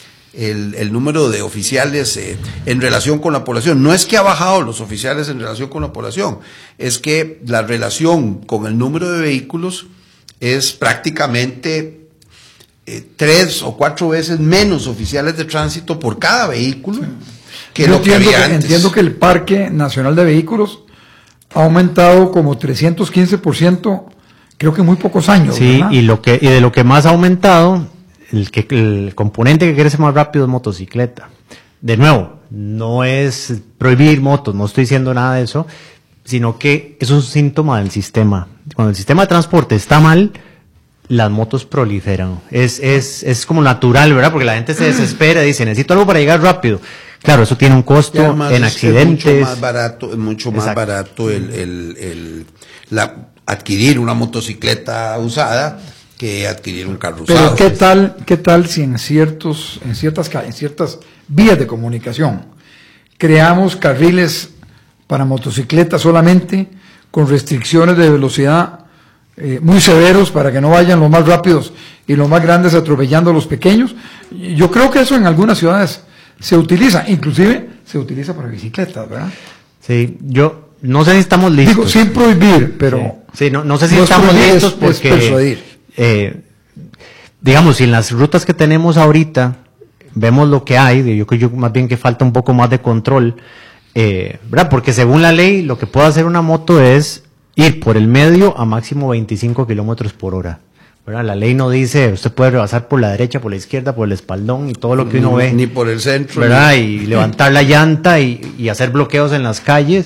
el, el número de oficiales eh, en relación con la población. No es que ha bajado los oficiales en relación con la población, es que la relación con el número de vehículos es prácticamente eh, tres o cuatro veces menos oficiales de tránsito por cada vehículo. Sí. Que Yo lo que entiendo, había que, antes. entiendo que el Parque Nacional de Vehículos ha aumentado como trescientos quince por ciento, creo que en muy pocos años. Sí, ¿verdad? y lo que y de lo que más ha aumentado, el que el componente que crece más rápido es motocicleta. De nuevo, no es prohibir motos, no estoy diciendo nada de eso, sino que es un síntoma del sistema. Cuando el sistema de transporte está mal, las motos proliferan. Es, es, es como natural, ¿verdad? Porque la gente se desespera y dice, necesito algo para llegar rápido. Claro, eso tiene un costo además, en accidentes. Es mucho más barato, es mucho más Exacto. barato el, el, el, la, adquirir una motocicleta usada que adquirir un carro usado. Pero qué tal, qué tal si en ciertos, en ciertas en ciertas vías de comunicación creamos carriles para motocicletas solamente con restricciones de velocidad Eh, muy severos para que no vayan los más rápidos y los más grandes atropellando a los pequeños. Yo creo que eso en algunas ciudades se utiliza, inclusive se utiliza para bicicletas, ¿verdad? Sí, yo no sé si estamos listos. Digo, sin prohibir, pero... Sí, sí no, no sé si no estamos prohibir, listos es, porque, es persuadir. Eh, digamos, si en las rutas que tenemos ahorita vemos lo que hay, yo creo más bien que falta un poco más de control, eh, ¿verdad? Porque según la ley, lo que puede hacer una moto es ir por el medio a máximo veinticinco kilómetros por hora. ¿Verdad? La ley no dice, usted puede rebasar por la derecha, por la izquierda, por el espaldón y todo lo que uno ni, ve. Ni por el centro. ¿Verdad? Ni... Y levantar la llanta y, y hacer bloqueos en las calles.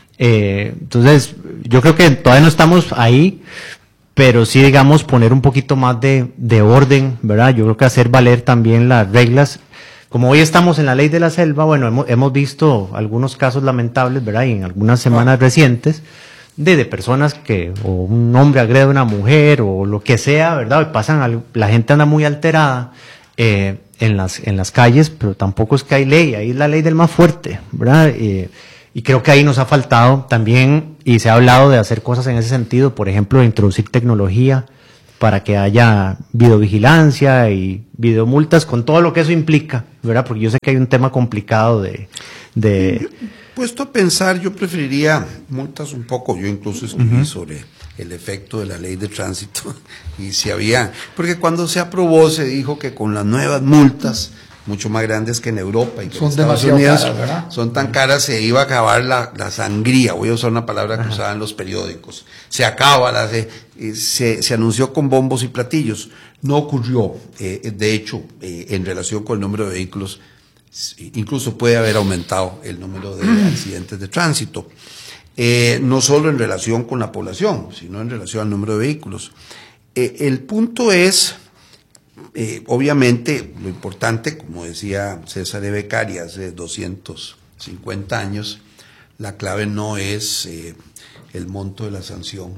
Eh, entonces, yo creo que todavía no estamos ahí, pero sí, digamos, poner un poquito más de, de orden, ¿verdad? Yo creo que hacer valer también las reglas. Como hoy estamos en la ley de la selva, bueno, hemos, hemos visto algunos casos lamentables, ¿verdad? Y en algunas semanas ah. recientes, de, de personas que, o un hombre agrede a una mujer, o lo que sea, ¿verdad? Y pasan, al, la gente anda muy alterada eh, en, las, en las calles, pero tampoco es que hay ley, ahí es la ley del más fuerte, ¿verdad? Eh, y creo que ahí nos ha faltado también, y se ha hablado de hacer cosas en ese sentido, por ejemplo, de introducir tecnología para que haya videovigilancia y videomultas con todo lo que eso implica, ¿verdad? Porque yo sé que hay un tema complicado de... de Puesto a pensar, yo preferiría multas un poco, yo incluso escribí uh-huh. sobre el efecto de la ley de tránsito, y si había, porque cuando se aprobó se dijo que con las nuevas multas, mucho más grandes que en Europa y que son en Estados demasiado Unidos, caras, ¿verdad? Son tan caras, se iba a acabar la, la sangría, voy a usar una palabra que usaban los periódicos, se acaba, la, se, se, se anunció con bombos y platillos, no ocurrió, eh, de hecho, eh, en relación con el número de vehículos, incluso puede haber aumentado el número de accidentes de tránsito, eh, no solo en relación con la población, sino en relación al número de vehículos. Eh, el punto es, eh, obviamente, lo importante, como decía César E. Beccari hace doscientos cincuenta años, la clave no es eh, el monto de la sanción,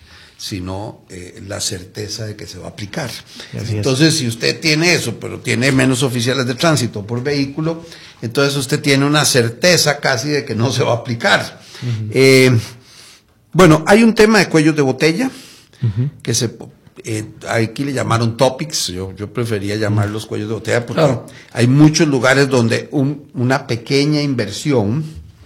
sino eh, la certeza de que se va a aplicar. Entonces, si usted tiene eso, pero tiene menos oficiales de tránsito por vehículo, entonces usted tiene una certeza casi de que no se va a aplicar. Uh-huh. Eh, bueno, hay un tema de cuellos de botella, uh-huh. que se eh, aquí le llamaron topics, yo, yo prefería llamarlos uh-huh. cuellos de botella, porque claro. hay muchos lugares donde un, una pequeña inversión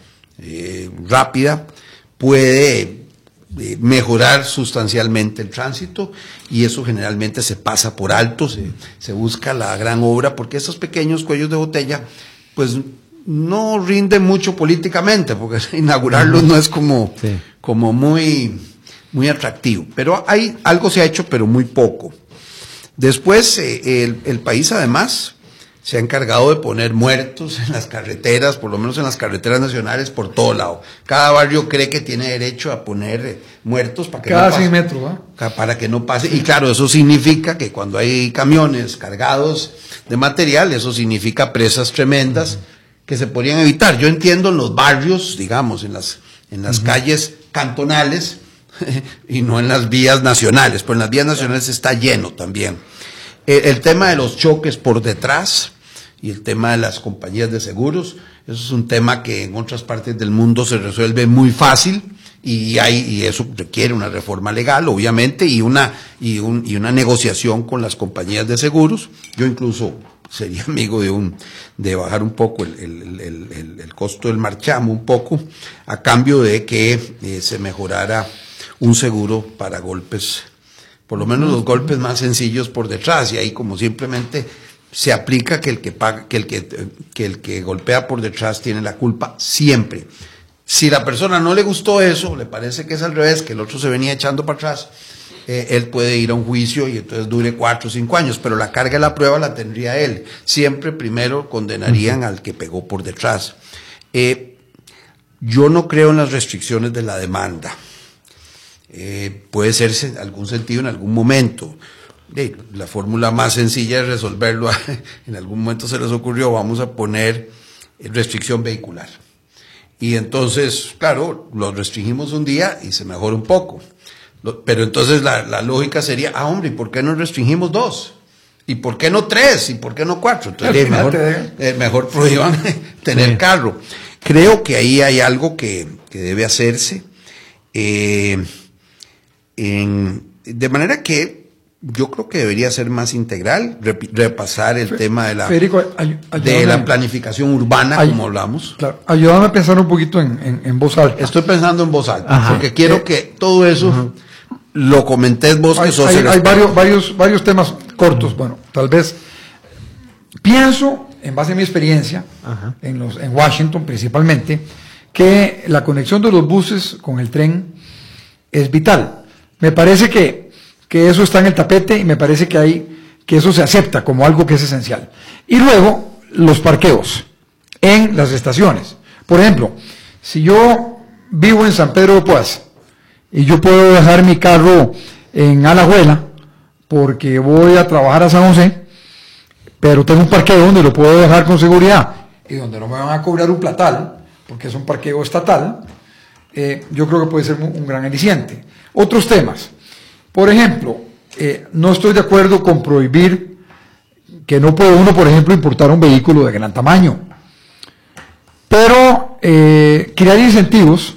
eh, rápida puede mejorar sustancialmente el tránsito, y eso generalmente se pasa por alto, se, se busca la gran obra, porque esos pequeños cuellos de botella pues no rinden mucho políticamente, porque inaugurarlos no es como, sí. como muy, muy atractivo, pero hay, algo se ha hecho, pero muy poco. Después eh, el, el país además se ha encargado de poner muertos en las carreteras, por lo menos en las carreteras nacionales, por todo lado. Cada barrio cree que tiene derecho a poner eh, muertos para que Cada no pase. cien metros, ¿eh? Para que no pase. Y claro, eso significa que cuando hay camiones cargados de material, eso significa presas tremendas uh-huh. que se podrían evitar. Yo entiendo en los barrios, digamos, en las, en las uh-huh. calles cantonales y no en las vías nacionales, pero en las vías nacionales está lleno también. El, el tema de los choques por detrás y el tema de las compañías de seguros, eso es un tema que en otras partes del mundo se resuelve muy fácil, y hay, y eso requiere una reforma legal, obviamente, y una, y un, y una negociación con las compañías de seguros. Yo incluso sería amigo de un, de bajar un poco el, el, el, el, el costo del marchamo un poco, a cambio de que eh, se mejorara un seguro para golpes, por lo menos los golpes más sencillos por detrás, y ahí como simplemente se aplica que el que paga, que el que, que el que golpea por detrás tiene la culpa siempre. Si la persona no le gustó eso, le parece que es al revés, que el otro se venía echando para atrás, eh, él puede ir a un juicio y entonces dure cuatro o cinco años, pero la carga de la prueba la tendría él. Siempre primero condenarían uh-huh. al que pegó por detrás. Eh, yo no creo en las restricciones de la demanda. Eh, puede ser en algún sentido en algún momento. Eh, la fórmula más sencilla es resolverlo. En algún momento se les ocurrió, vamos a poner restricción vehicular. Y entonces, claro, lo restringimos un día y se mejora un poco. Lo, pero entonces la, la lógica sería, ah, hombre, ¿y por qué no restringimos dos? ¿Y por qué no tres? ¿Y por qué no cuatro? Entonces, mejor, eh, mejor prohíban tener sí. carro. Creo que ahí hay algo que, que debe hacerse. Eh, En, de manera que yo creo que debería ser más integral, rep, repasar el Fe, tema de la, Federico, ay, de la planificación urbana, ay, como hablamos. Claro, ayúdame a pensar un poquito en, en, en voz alta. Estoy pensando en voz alta, ajá, porque quiero eh, que todo eso ajá. lo comentes vos, que hay, sos hay, el hay varios, varios, varios temas cortos. Uh-huh. Bueno, tal vez pienso, en base a mi experiencia, uh-huh. en, los, en Washington principalmente, que la conexión de los buses con el tren es vital. Me parece que, que eso está en el tapete, y me parece que hay, que eso se acepta como algo que es esencial. Y luego, los parqueos en las estaciones. Por ejemplo, si yo vivo en San Pedro de Poás y yo puedo dejar mi carro en Alajuela porque voy a trabajar a San José, pero tengo un parqueo donde lo puedo dejar con seguridad y donde no me van a cobrar un platal porque es un parqueo estatal, eh, yo creo que puede ser un, un gran aliciente. Otros temas. Por ejemplo, eh, no estoy de acuerdo con prohibir que no puede uno, por ejemplo, importar un vehículo de gran tamaño. Pero eh, crear incentivos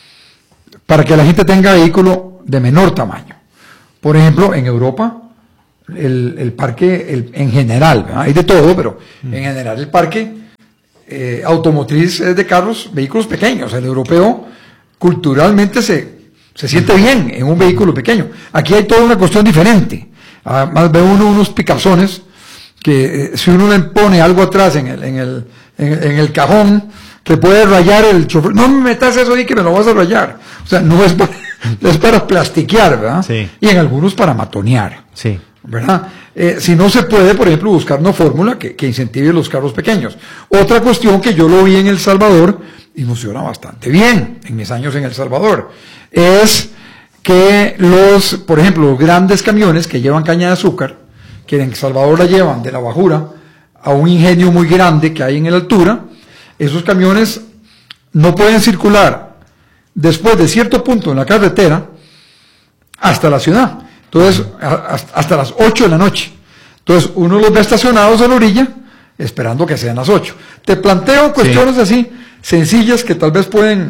para que la gente tenga vehículo de menor tamaño. Por ejemplo, en Europa, el, el parque, el, en general, ¿verdad? Hay de todo, pero mm. en general el parque eh, automotriz es de carros, vehículos pequeños. El europeo culturalmente se, se siente bien en un vehículo pequeño. Aquí hay toda una cuestión diferente. Además ve uno unos picazones que eh, si uno le pone algo atrás en el, en el, en, en el cajón, que puede rayar el chofer. No me metas eso ahí que me lo vas a rayar. O sea, no es para, es para plastiquear, ¿verdad? Sí. Y en algunos para matonear. Sí. ¿Verdad? Eh, si no se puede, por ejemplo, buscar una fórmula que, que incentive los carros pequeños. Otra cuestión que yo lo vi en El Salvador, y funciona bastante bien en mis años en El Salvador, es que los, por ejemplo, los grandes camiones que llevan caña de azúcar, que en El Salvador la llevan de la bajura a un ingenio muy grande que hay en la altura, esos camiones no pueden circular después de cierto punto en la carretera hasta la ciudad. Entonces, hasta las ocho de la noche. Entonces, uno los ve estacionados a la orilla, esperando que sean las ocho. Te planteo cuestiones sí. así, sencillas, que tal vez pueden...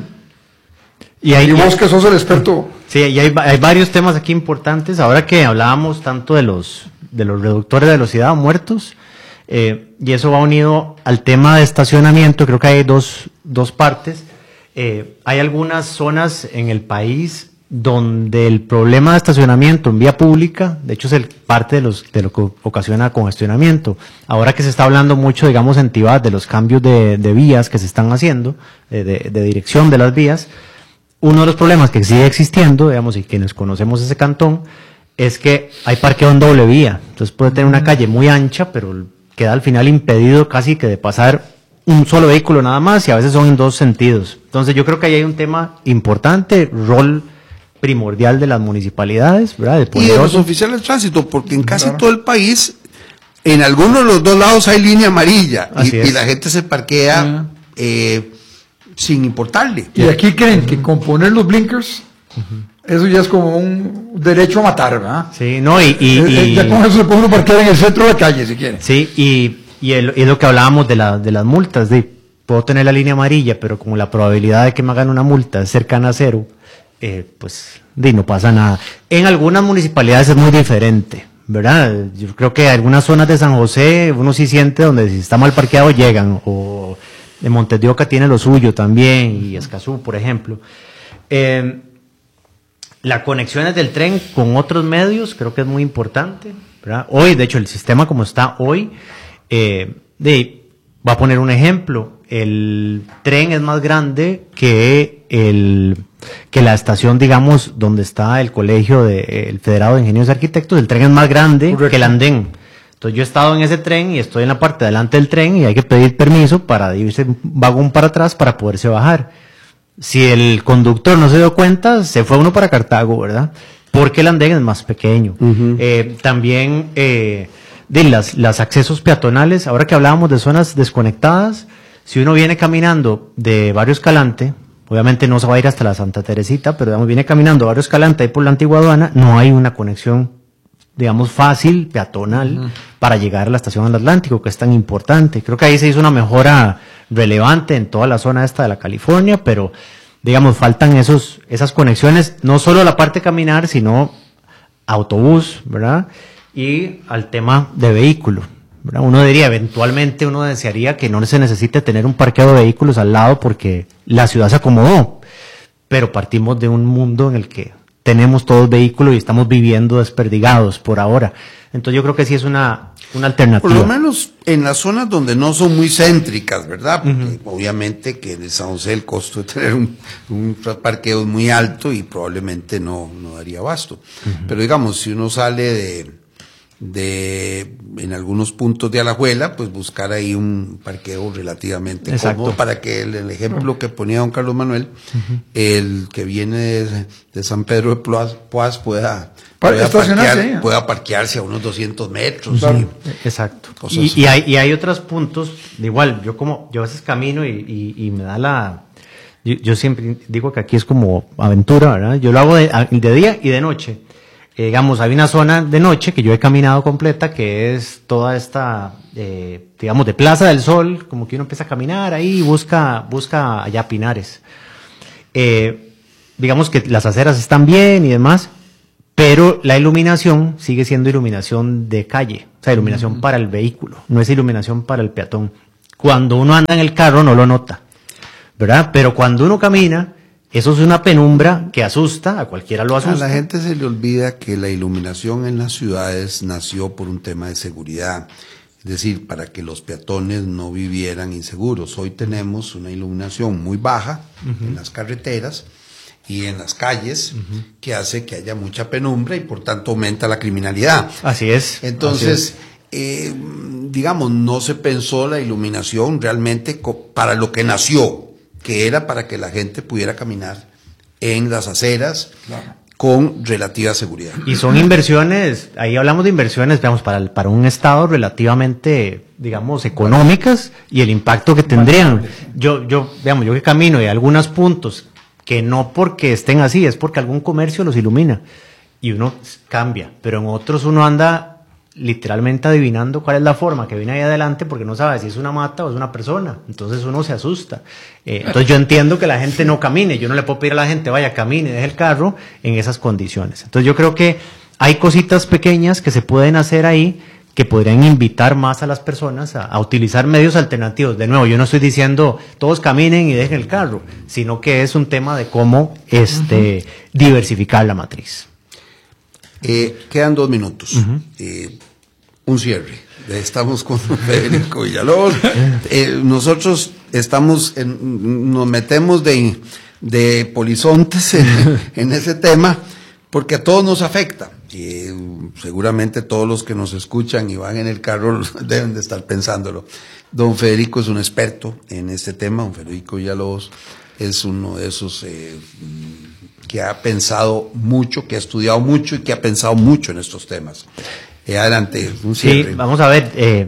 Y, hay, y vos que sos el experto... Sí, y hay, hay varios temas aquí importantes. Ahora que hablábamos tanto de los, de los reductores de velocidad muertos, eh, y eso va unido al tema de estacionamiento, creo que hay dos, dos partes. Eh, hay algunas zonas en el país donde el problema de estacionamiento en vía pública, de hecho es el parte de, los, de lo que ocasiona congestionamiento. Ahora que se está hablando mucho, digamos, en Tibás, de los cambios de, de vías que se están haciendo, de, de, de dirección de las vías, uno de los problemas que sigue existiendo, digamos, y quienes conocemos ese cantón, es que hay parqueo en doble vía. Entonces puede tener una calle muy ancha, pero queda al final impedido casi que de pasar un solo vehículo nada más, y a veces son en dos sentidos. Entonces yo creo que ahí hay un tema importante, rol primordial de las municipalidades, ¿verdad? De y de los oficiales de tránsito, porque en casi claro. todo el país, en algunos de los dos lados hay línea amarilla, y, y la gente se parquea uh-huh. eh, sin importarle. Y aquí creen uh-huh. que con poner los blinkers, uh-huh. eso ya es como un derecho a matar, ¿verdad? Sí, no, y... y, y ya con eso se puede uno parquear en el centro de la calle, si quiere. Sí, y, y, el, y lo que hablábamos de, la, de las multas, de puedo tener la línea amarilla, pero como la probabilidad de que me hagan una multa es cercana a cero, eh, pues de, no pasa nada. En algunas municipalidades es muy diferente, ¿verdad? Yo creo que algunas zonas de San José uno sí siente donde si está mal parqueado llegan, o de Montes de Oca tiene lo suyo también, y Escazú, por ejemplo. Eh, las conexiones del tren con otros medios creo que es muy importante, ¿verdad? Hoy, de hecho, el sistema como está hoy, eh, de, voy a poner un ejemplo, el tren es más grande que el que la estación, digamos, donde está el colegio del de, Federado de Ingenieros y Arquitectos, el tren es más grande Correcto. Que el andén. Entonces yo he estado en ese tren y estoy en la parte de delante del tren y hay que pedir permiso para irse un vagón para atrás para poderse bajar. Si el conductor no se dio cuenta, se fue uno para Cartago, ¿verdad? Porque el andén es más pequeño. Uh-huh. Eh, también eh, de las, las accesos peatonales, ahora que hablábamos de zonas desconectadas, si uno viene caminando de Barrio Escalante, obviamente no se va a ir hasta la Santa Teresita, pero digamos, viene caminando Barrio Escalante ahí por la antigua aduana, no hay una conexión, digamos, fácil, peatonal, uh-huh. para llegar a la estación del Atlántico, que es tan importante. Creo que ahí se hizo una mejora relevante en toda la zona esta de la California, pero, digamos, faltan esos, esas conexiones, no solo a la parte de caminar, sino autobús, ¿verdad? Y al tema de vehículo, ¿verdad? Uno diría, eventualmente uno desearía que no se necesite tener un parqueo de vehículos al lado porque la ciudad se acomodó, pero partimos de un mundo en el que tenemos todos vehículos y estamos viviendo desperdigados por ahora. Entonces yo creo que sí es una, una alternativa. Por lo menos en las zonas donde no son muy céntricas, ¿verdad? Porque uh-huh. obviamente que en San José el costo de tener un, un parqueo es muy alto y probablemente no, no daría abasto. Uh-huh. Pero digamos, si uno sale de, de, en algunos puntos de Alajuela, pues buscar ahí un parqueo relativamente Exacto. cómodo para que el, el ejemplo que ponía don Carlos Manuel, uh-huh. el que viene de, de San Pedro de Poás pueda, pueda, parquear, pueda parquearse a unos doscientos metros. Claro. Y, Exacto. Y, y, hay, y hay otros puntos, igual, yo como, yo a veces camino y, y, y me da la, yo, yo siempre digo que aquí es como aventura, ¿verdad? Yo lo hago de, de día y de noche. Eh, digamos, hay una zona de noche que yo he caminado completa, que es toda esta, eh, digamos, de Plaza del Sol, como que uno empieza a caminar ahí y busca, busca allá Pinares. Eh, digamos que las aceras están bien y demás, pero la iluminación sigue siendo iluminación de calle, o sea, iluminación uh-huh. para el vehículo, no es iluminación para el peatón. Cuando uno anda en el carro no lo nota, ¿verdad? Pero cuando uno camina, eso es una penumbra que asusta, a cualquiera lo asusta. A la gente se le olvida que la iluminación en las ciudades nació por un tema de seguridad, es decir, para que los peatones no vivieran inseguros. Hoy tenemos una iluminación muy baja uh-huh. en las carreteras y en las calles, uh-huh. que hace que haya mucha penumbra y por tanto aumenta la criminalidad. Así es. Entonces, así es. Eh, digamos, no se pensó la iluminación realmente co- para lo que nació, que era para que la gente pudiera caminar en las aceras claro. con relativa seguridad. Y son inversiones, ahí hablamos de inversiones, digamos, para, el, para un estado relativamente, digamos, económicas y el impacto que tendrían. Yo, yo, digamos, yo que camino y algunos puntos que no porque estén así, es porque algún comercio los ilumina y uno cambia, pero en otros uno anda literalmente adivinando cuál es la forma que viene ahí adelante porque no sabe si es una mata o es una persona, entonces uno se asusta. Eh, entonces yo entiendo que la gente no camine, yo no le puedo pedir a la gente vaya, camine, deje el carro en esas condiciones. Entonces yo creo que hay cositas pequeñas que se pueden hacer ahí que podrían invitar más a las personas a, a utilizar medios alternativos. De nuevo, yo no estoy diciendo todos caminen y dejen el carro, sino que es un tema de cómo este, uh-huh. diversificar la matriz. Eh, quedan dos minutos. Uh-huh. Eh, un cierre. Estamos con Federico Villalobos. Eh, nosotros estamos, en, nos metemos de, de polizontes en, en ese tema porque a todos nos afecta. Y seguramente todos los que nos escuchan y van en el carro deben de estar pensándolo. Don Federico es un experto en este tema. Don Federico Villalobos es uno de esos eh, que ha pensado mucho, que ha estudiado mucho y que ha pensado mucho en estos temas. Eh, adelante, un cierre. Sí, vamos a ver, eh,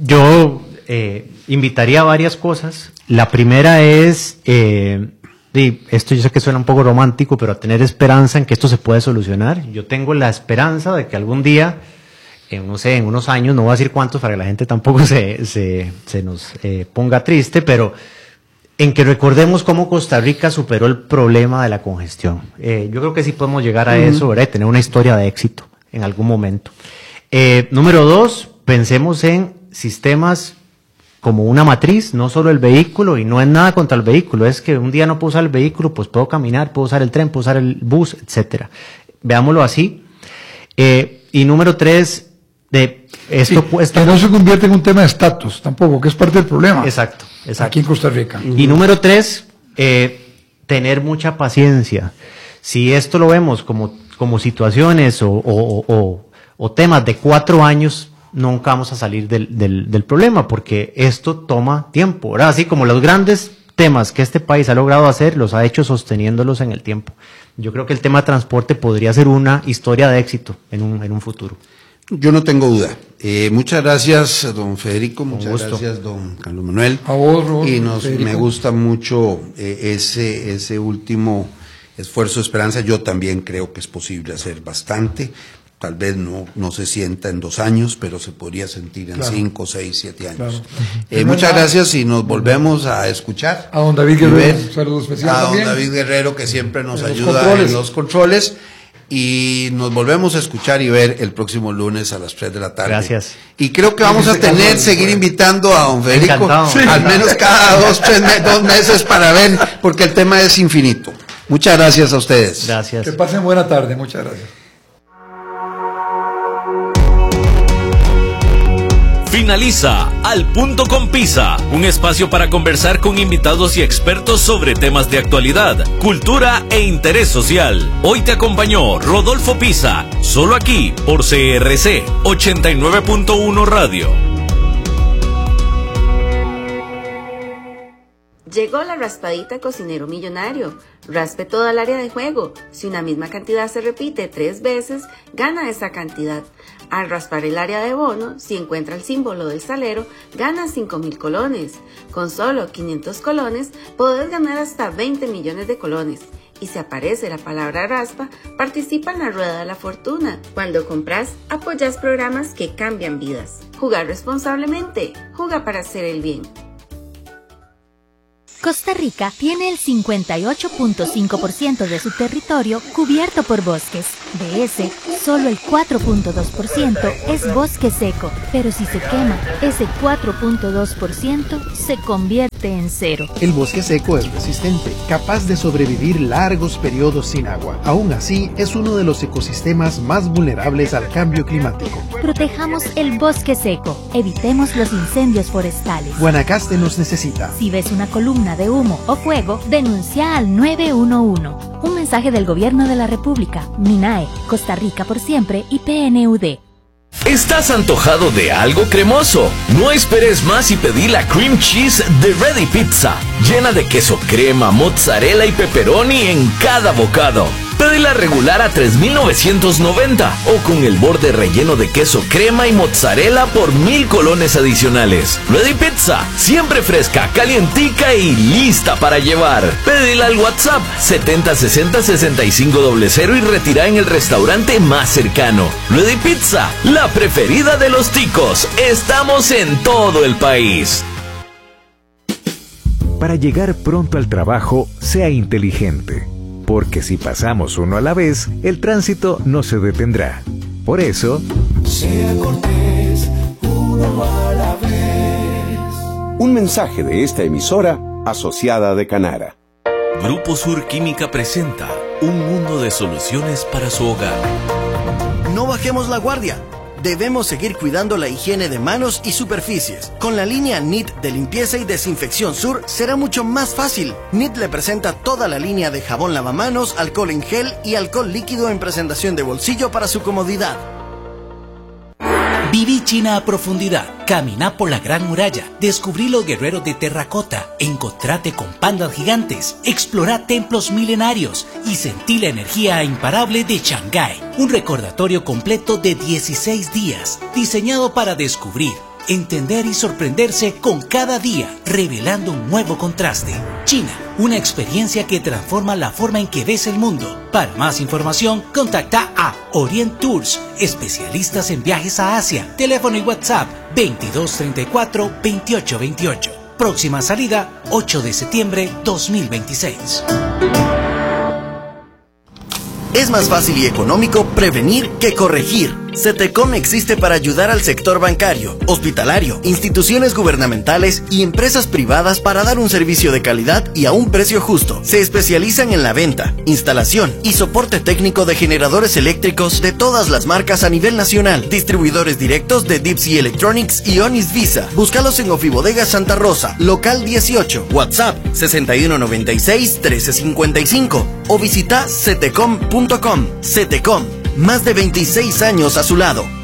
yo eh, invitaría a varias cosas. La primera es, eh, sí, esto yo sé que suena un poco romántico, pero a tener esperanza en que esto se puede solucionar. Yo tengo la esperanza de que algún día, en, no sé, en unos años, no voy a decir cuántos para que la gente tampoco se, se, se nos eh, ponga triste, pero en que recordemos cómo Costa Rica superó el problema de la congestión. Eh, yo creo que sí podemos llegar a uh-huh. eso, ¿verdad? Tener una historia de éxito en algún momento. Eh, número dos, pensemos en sistemas como una matriz, no solo el vehículo, y no es nada contra el vehículo, es que un día no puedo usar el vehículo, pues puedo caminar, puedo usar el tren, puedo usar el bus, etcétera. Veámoslo así. Eh, y número tres, de esto sí, cuesta... Que no se convierte en un tema de estatus tampoco, que es parte del problema. Exacto, exacto. Aquí en Costa Rica. Y número tres, eh, tener mucha paciencia. Si esto lo vemos como, como situaciones o, o, o, o temas de cuatro años, nunca vamos a salir del, del, del problema, porque esto toma tiempo, ¿verdad? Así como los grandes temas que este país ha logrado hacer, los ha hecho sosteniéndolos en el tiempo. Yo creo que el tema de transporte podría ser una historia de éxito en un, en un futuro. Yo no tengo duda. Eh, muchas gracias, don Federico, Con muchas gusto. gracias, don Carlos Manuel. A vos, Robert, y nos, Federico. me gusta mucho eh, ese, ese último esfuerzo de esperanza. Yo también creo que es posible hacer bastante. Tal vez no, no se sienta en dos años, pero se podría sentir en Claro. cinco, seis, siete años. Claro. Eh, muchas gracias y nos volvemos a escuchar. A don David Y Guerrero, ver un saludo especial A don también. David Guerrero, que siempre nos En los ayuda controles. en los controles. Y nos volvemos a escuchar y ver el próximo lunes a las tres de la tarde. Gracias. Y creo que vamos a Este tener, caso, seguir bueno. invitando a don Federico, Encantado. Sí. al menos cada dos, tres me- dos meses para ver, porque el tema es infinito. Muchas gracias a ustedes. Gracias. Que pasen buena tarde, muchas gracias. Finaliza Al Punto con Pisa, un espacio para conversar con invitados y expertos sobre temas de actualidad, cultura e interés social. Hoy te acompañó Rodolfo Pisa, solo aquí por C R C ochenta y nueve punto uno Radio. Llegó la raspadita Cocinero Millonario. Raspe toda el área de juego. Si una misma cantidad se repite tres veces, gana esa cantidad. Al raspar el área de bono, si encuentra el símbolo del salero, gana cinco mil colones. Con solo quinientos colones, podés ganar hasta veinte millones de colones. Y si aparece la palabra raspa, participa en la rueda de la fortuna. Cuando compras, apoyas programas que cambian vidas. Jugar responsablemente. Juega para hacer el bien. Costa Rica tiene el cincuenta y ocho punto cinco por ciento de su territorio cubierto por bosques. De ese, solo el cuatro punto dos por ciento es bosque seco, pero si se quema, ese cuatro punto dos por ciento se convierte en cero. El bosque seco es resistente, capaz de sobrevivir largos periodos sin agua. Aún así, es uno de los ecosistemas más vulnerables al cambio climático. Protejamos el bosque seco, evitemos los incendios forestales. Guanacaste nos necesita. Si ves una columna de humo o fuego, denuncia al nueve uno uno. Un mensaje del Gobierno de la República, MINAE, Costa Rica por siempre y P N U D. ¿Estás antojado de algo cremoso? No esperes más y pedí la Cream Cheese de Ready Pizza, llena de queso crema, mozzarella y pepperoni en cada bocado. Pedila regular a tres mil novecientos noventa o con el borde relleno de queso crema y mozzarella por mil colones adicionales. Ready Pizza, siempre fresca, calientica y lista para llevar. Pedila al WhatsApp setenta sesenta sesenta y cinco cero cero y retira en el restaurante más cercano. Ready Pizza, la preferida de los ticos. Estamos en todo el país. Para llegar pronto al trabajo, sea inteligente. Porque si pasamos uno a la vez, el tránsito no se detendrá. Por eso, sea cortés, uno a la vez. Un mensaje de esta emisora asociada de Canara. Grupo Sur Química presenta un mundo de soluciones para su hogar. No bajemos la guardia. Debemos seguir cuidando la higiene de manos y superficies. Con la línea N I T de limpieza y desinfección Sur será mucho más fácil. N I T le presenta toda la línea de jabón lavamanos, alcohol en gel y alcohol líquido en presentación de bolsillo para su comodidad. Viví China a profundidad, caminá por la Gran Muralla, descubrí los guerreros de terracota, encontrate con pandas gigantes, explorá templos milenarios y sentí la energía imparable de Shanghái. Un recordatorio completo de dieciséis días, diseñado para descubrir, entender y sorprenderse con cada día, revelando un nuevo contraste. China, una experiencia que transforma la forma en que ves el mundo. Para más información, contacta a Orient Tours, especialistas en viajes a Asia. Teléfono y WhatsApp veintidós treinta y cuatro veintiocho veintiocho. Próxima salida, ocho de septiembre dos mil veintiséis. Es más fácil y económico prevenir que corregir. CETECOM existe para ayudar al sector bancario, hospitalario, instituciones gubernamentales y empresas privadas para dar un servicio de calidad y a un precio justo. Se especializan en la venta, instalación y soporte técnico de generadores eléctricos de todas las marcas a nivel nacional. Distribuidores directos de Deep Sea Electronics y Onis Visa. Búscalos en Ofibodega Santa Rosa, local dieciocho, WhatsApp sesenta y uno noventa y seis trece cincuenta y cinco o visita cetecom punto com. CETECOM, más de veintiséis años a su lado.